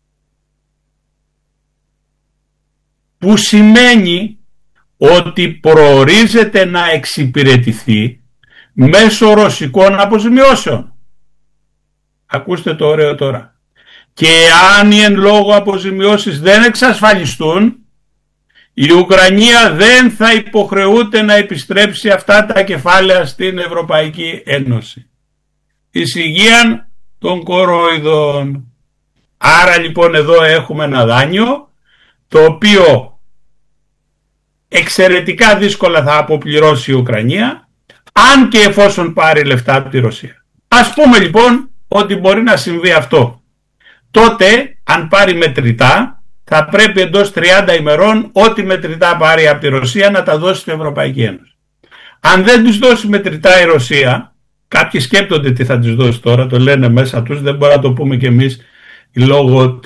B: που σημαίνει ότι προορίζεται να εξυπηρετηθεί μέσω ρωσικών αποζημιώσεων. Ακούστε το ωραίο τώρα. Και αν οι εν λόγω αποζημιώσεις δεν εξασφαλιστούν, η Ουκρανία δεν θα υποχρεούται να επιστρέψει αυτά τα κεφάλαια στην Ευρωπαϊκή Ένωση. Εις υγείαν των κορόιδων. Άρα λοιπόν εδώ έχουμε ένα δάνειο το οποίο εξαιρετικά δύσκολα θα αποπληρώσει η Ουκρανία, αν και εφόσον πάρει λεφτά από τη Ρωσία. Ας πούμε λοιπόν ότι μπορεί να συμβεί αυτό. Τότε αν πάρει μετρητά θα πρέπει εντός τριάντα ημερών ό,τι μετρητά πάρει από τη Ρωσία να τα δώσει στην Ευρωπαϊκή Ένωση. Αν δεν τους δώσει μετρητά η Ρωσία, κάποιοι σκέπτονται τι θα τους δώσει τώρα, το λένε μέσα τους, δεν μπορούμε να το πούμε κι εμείς λόγω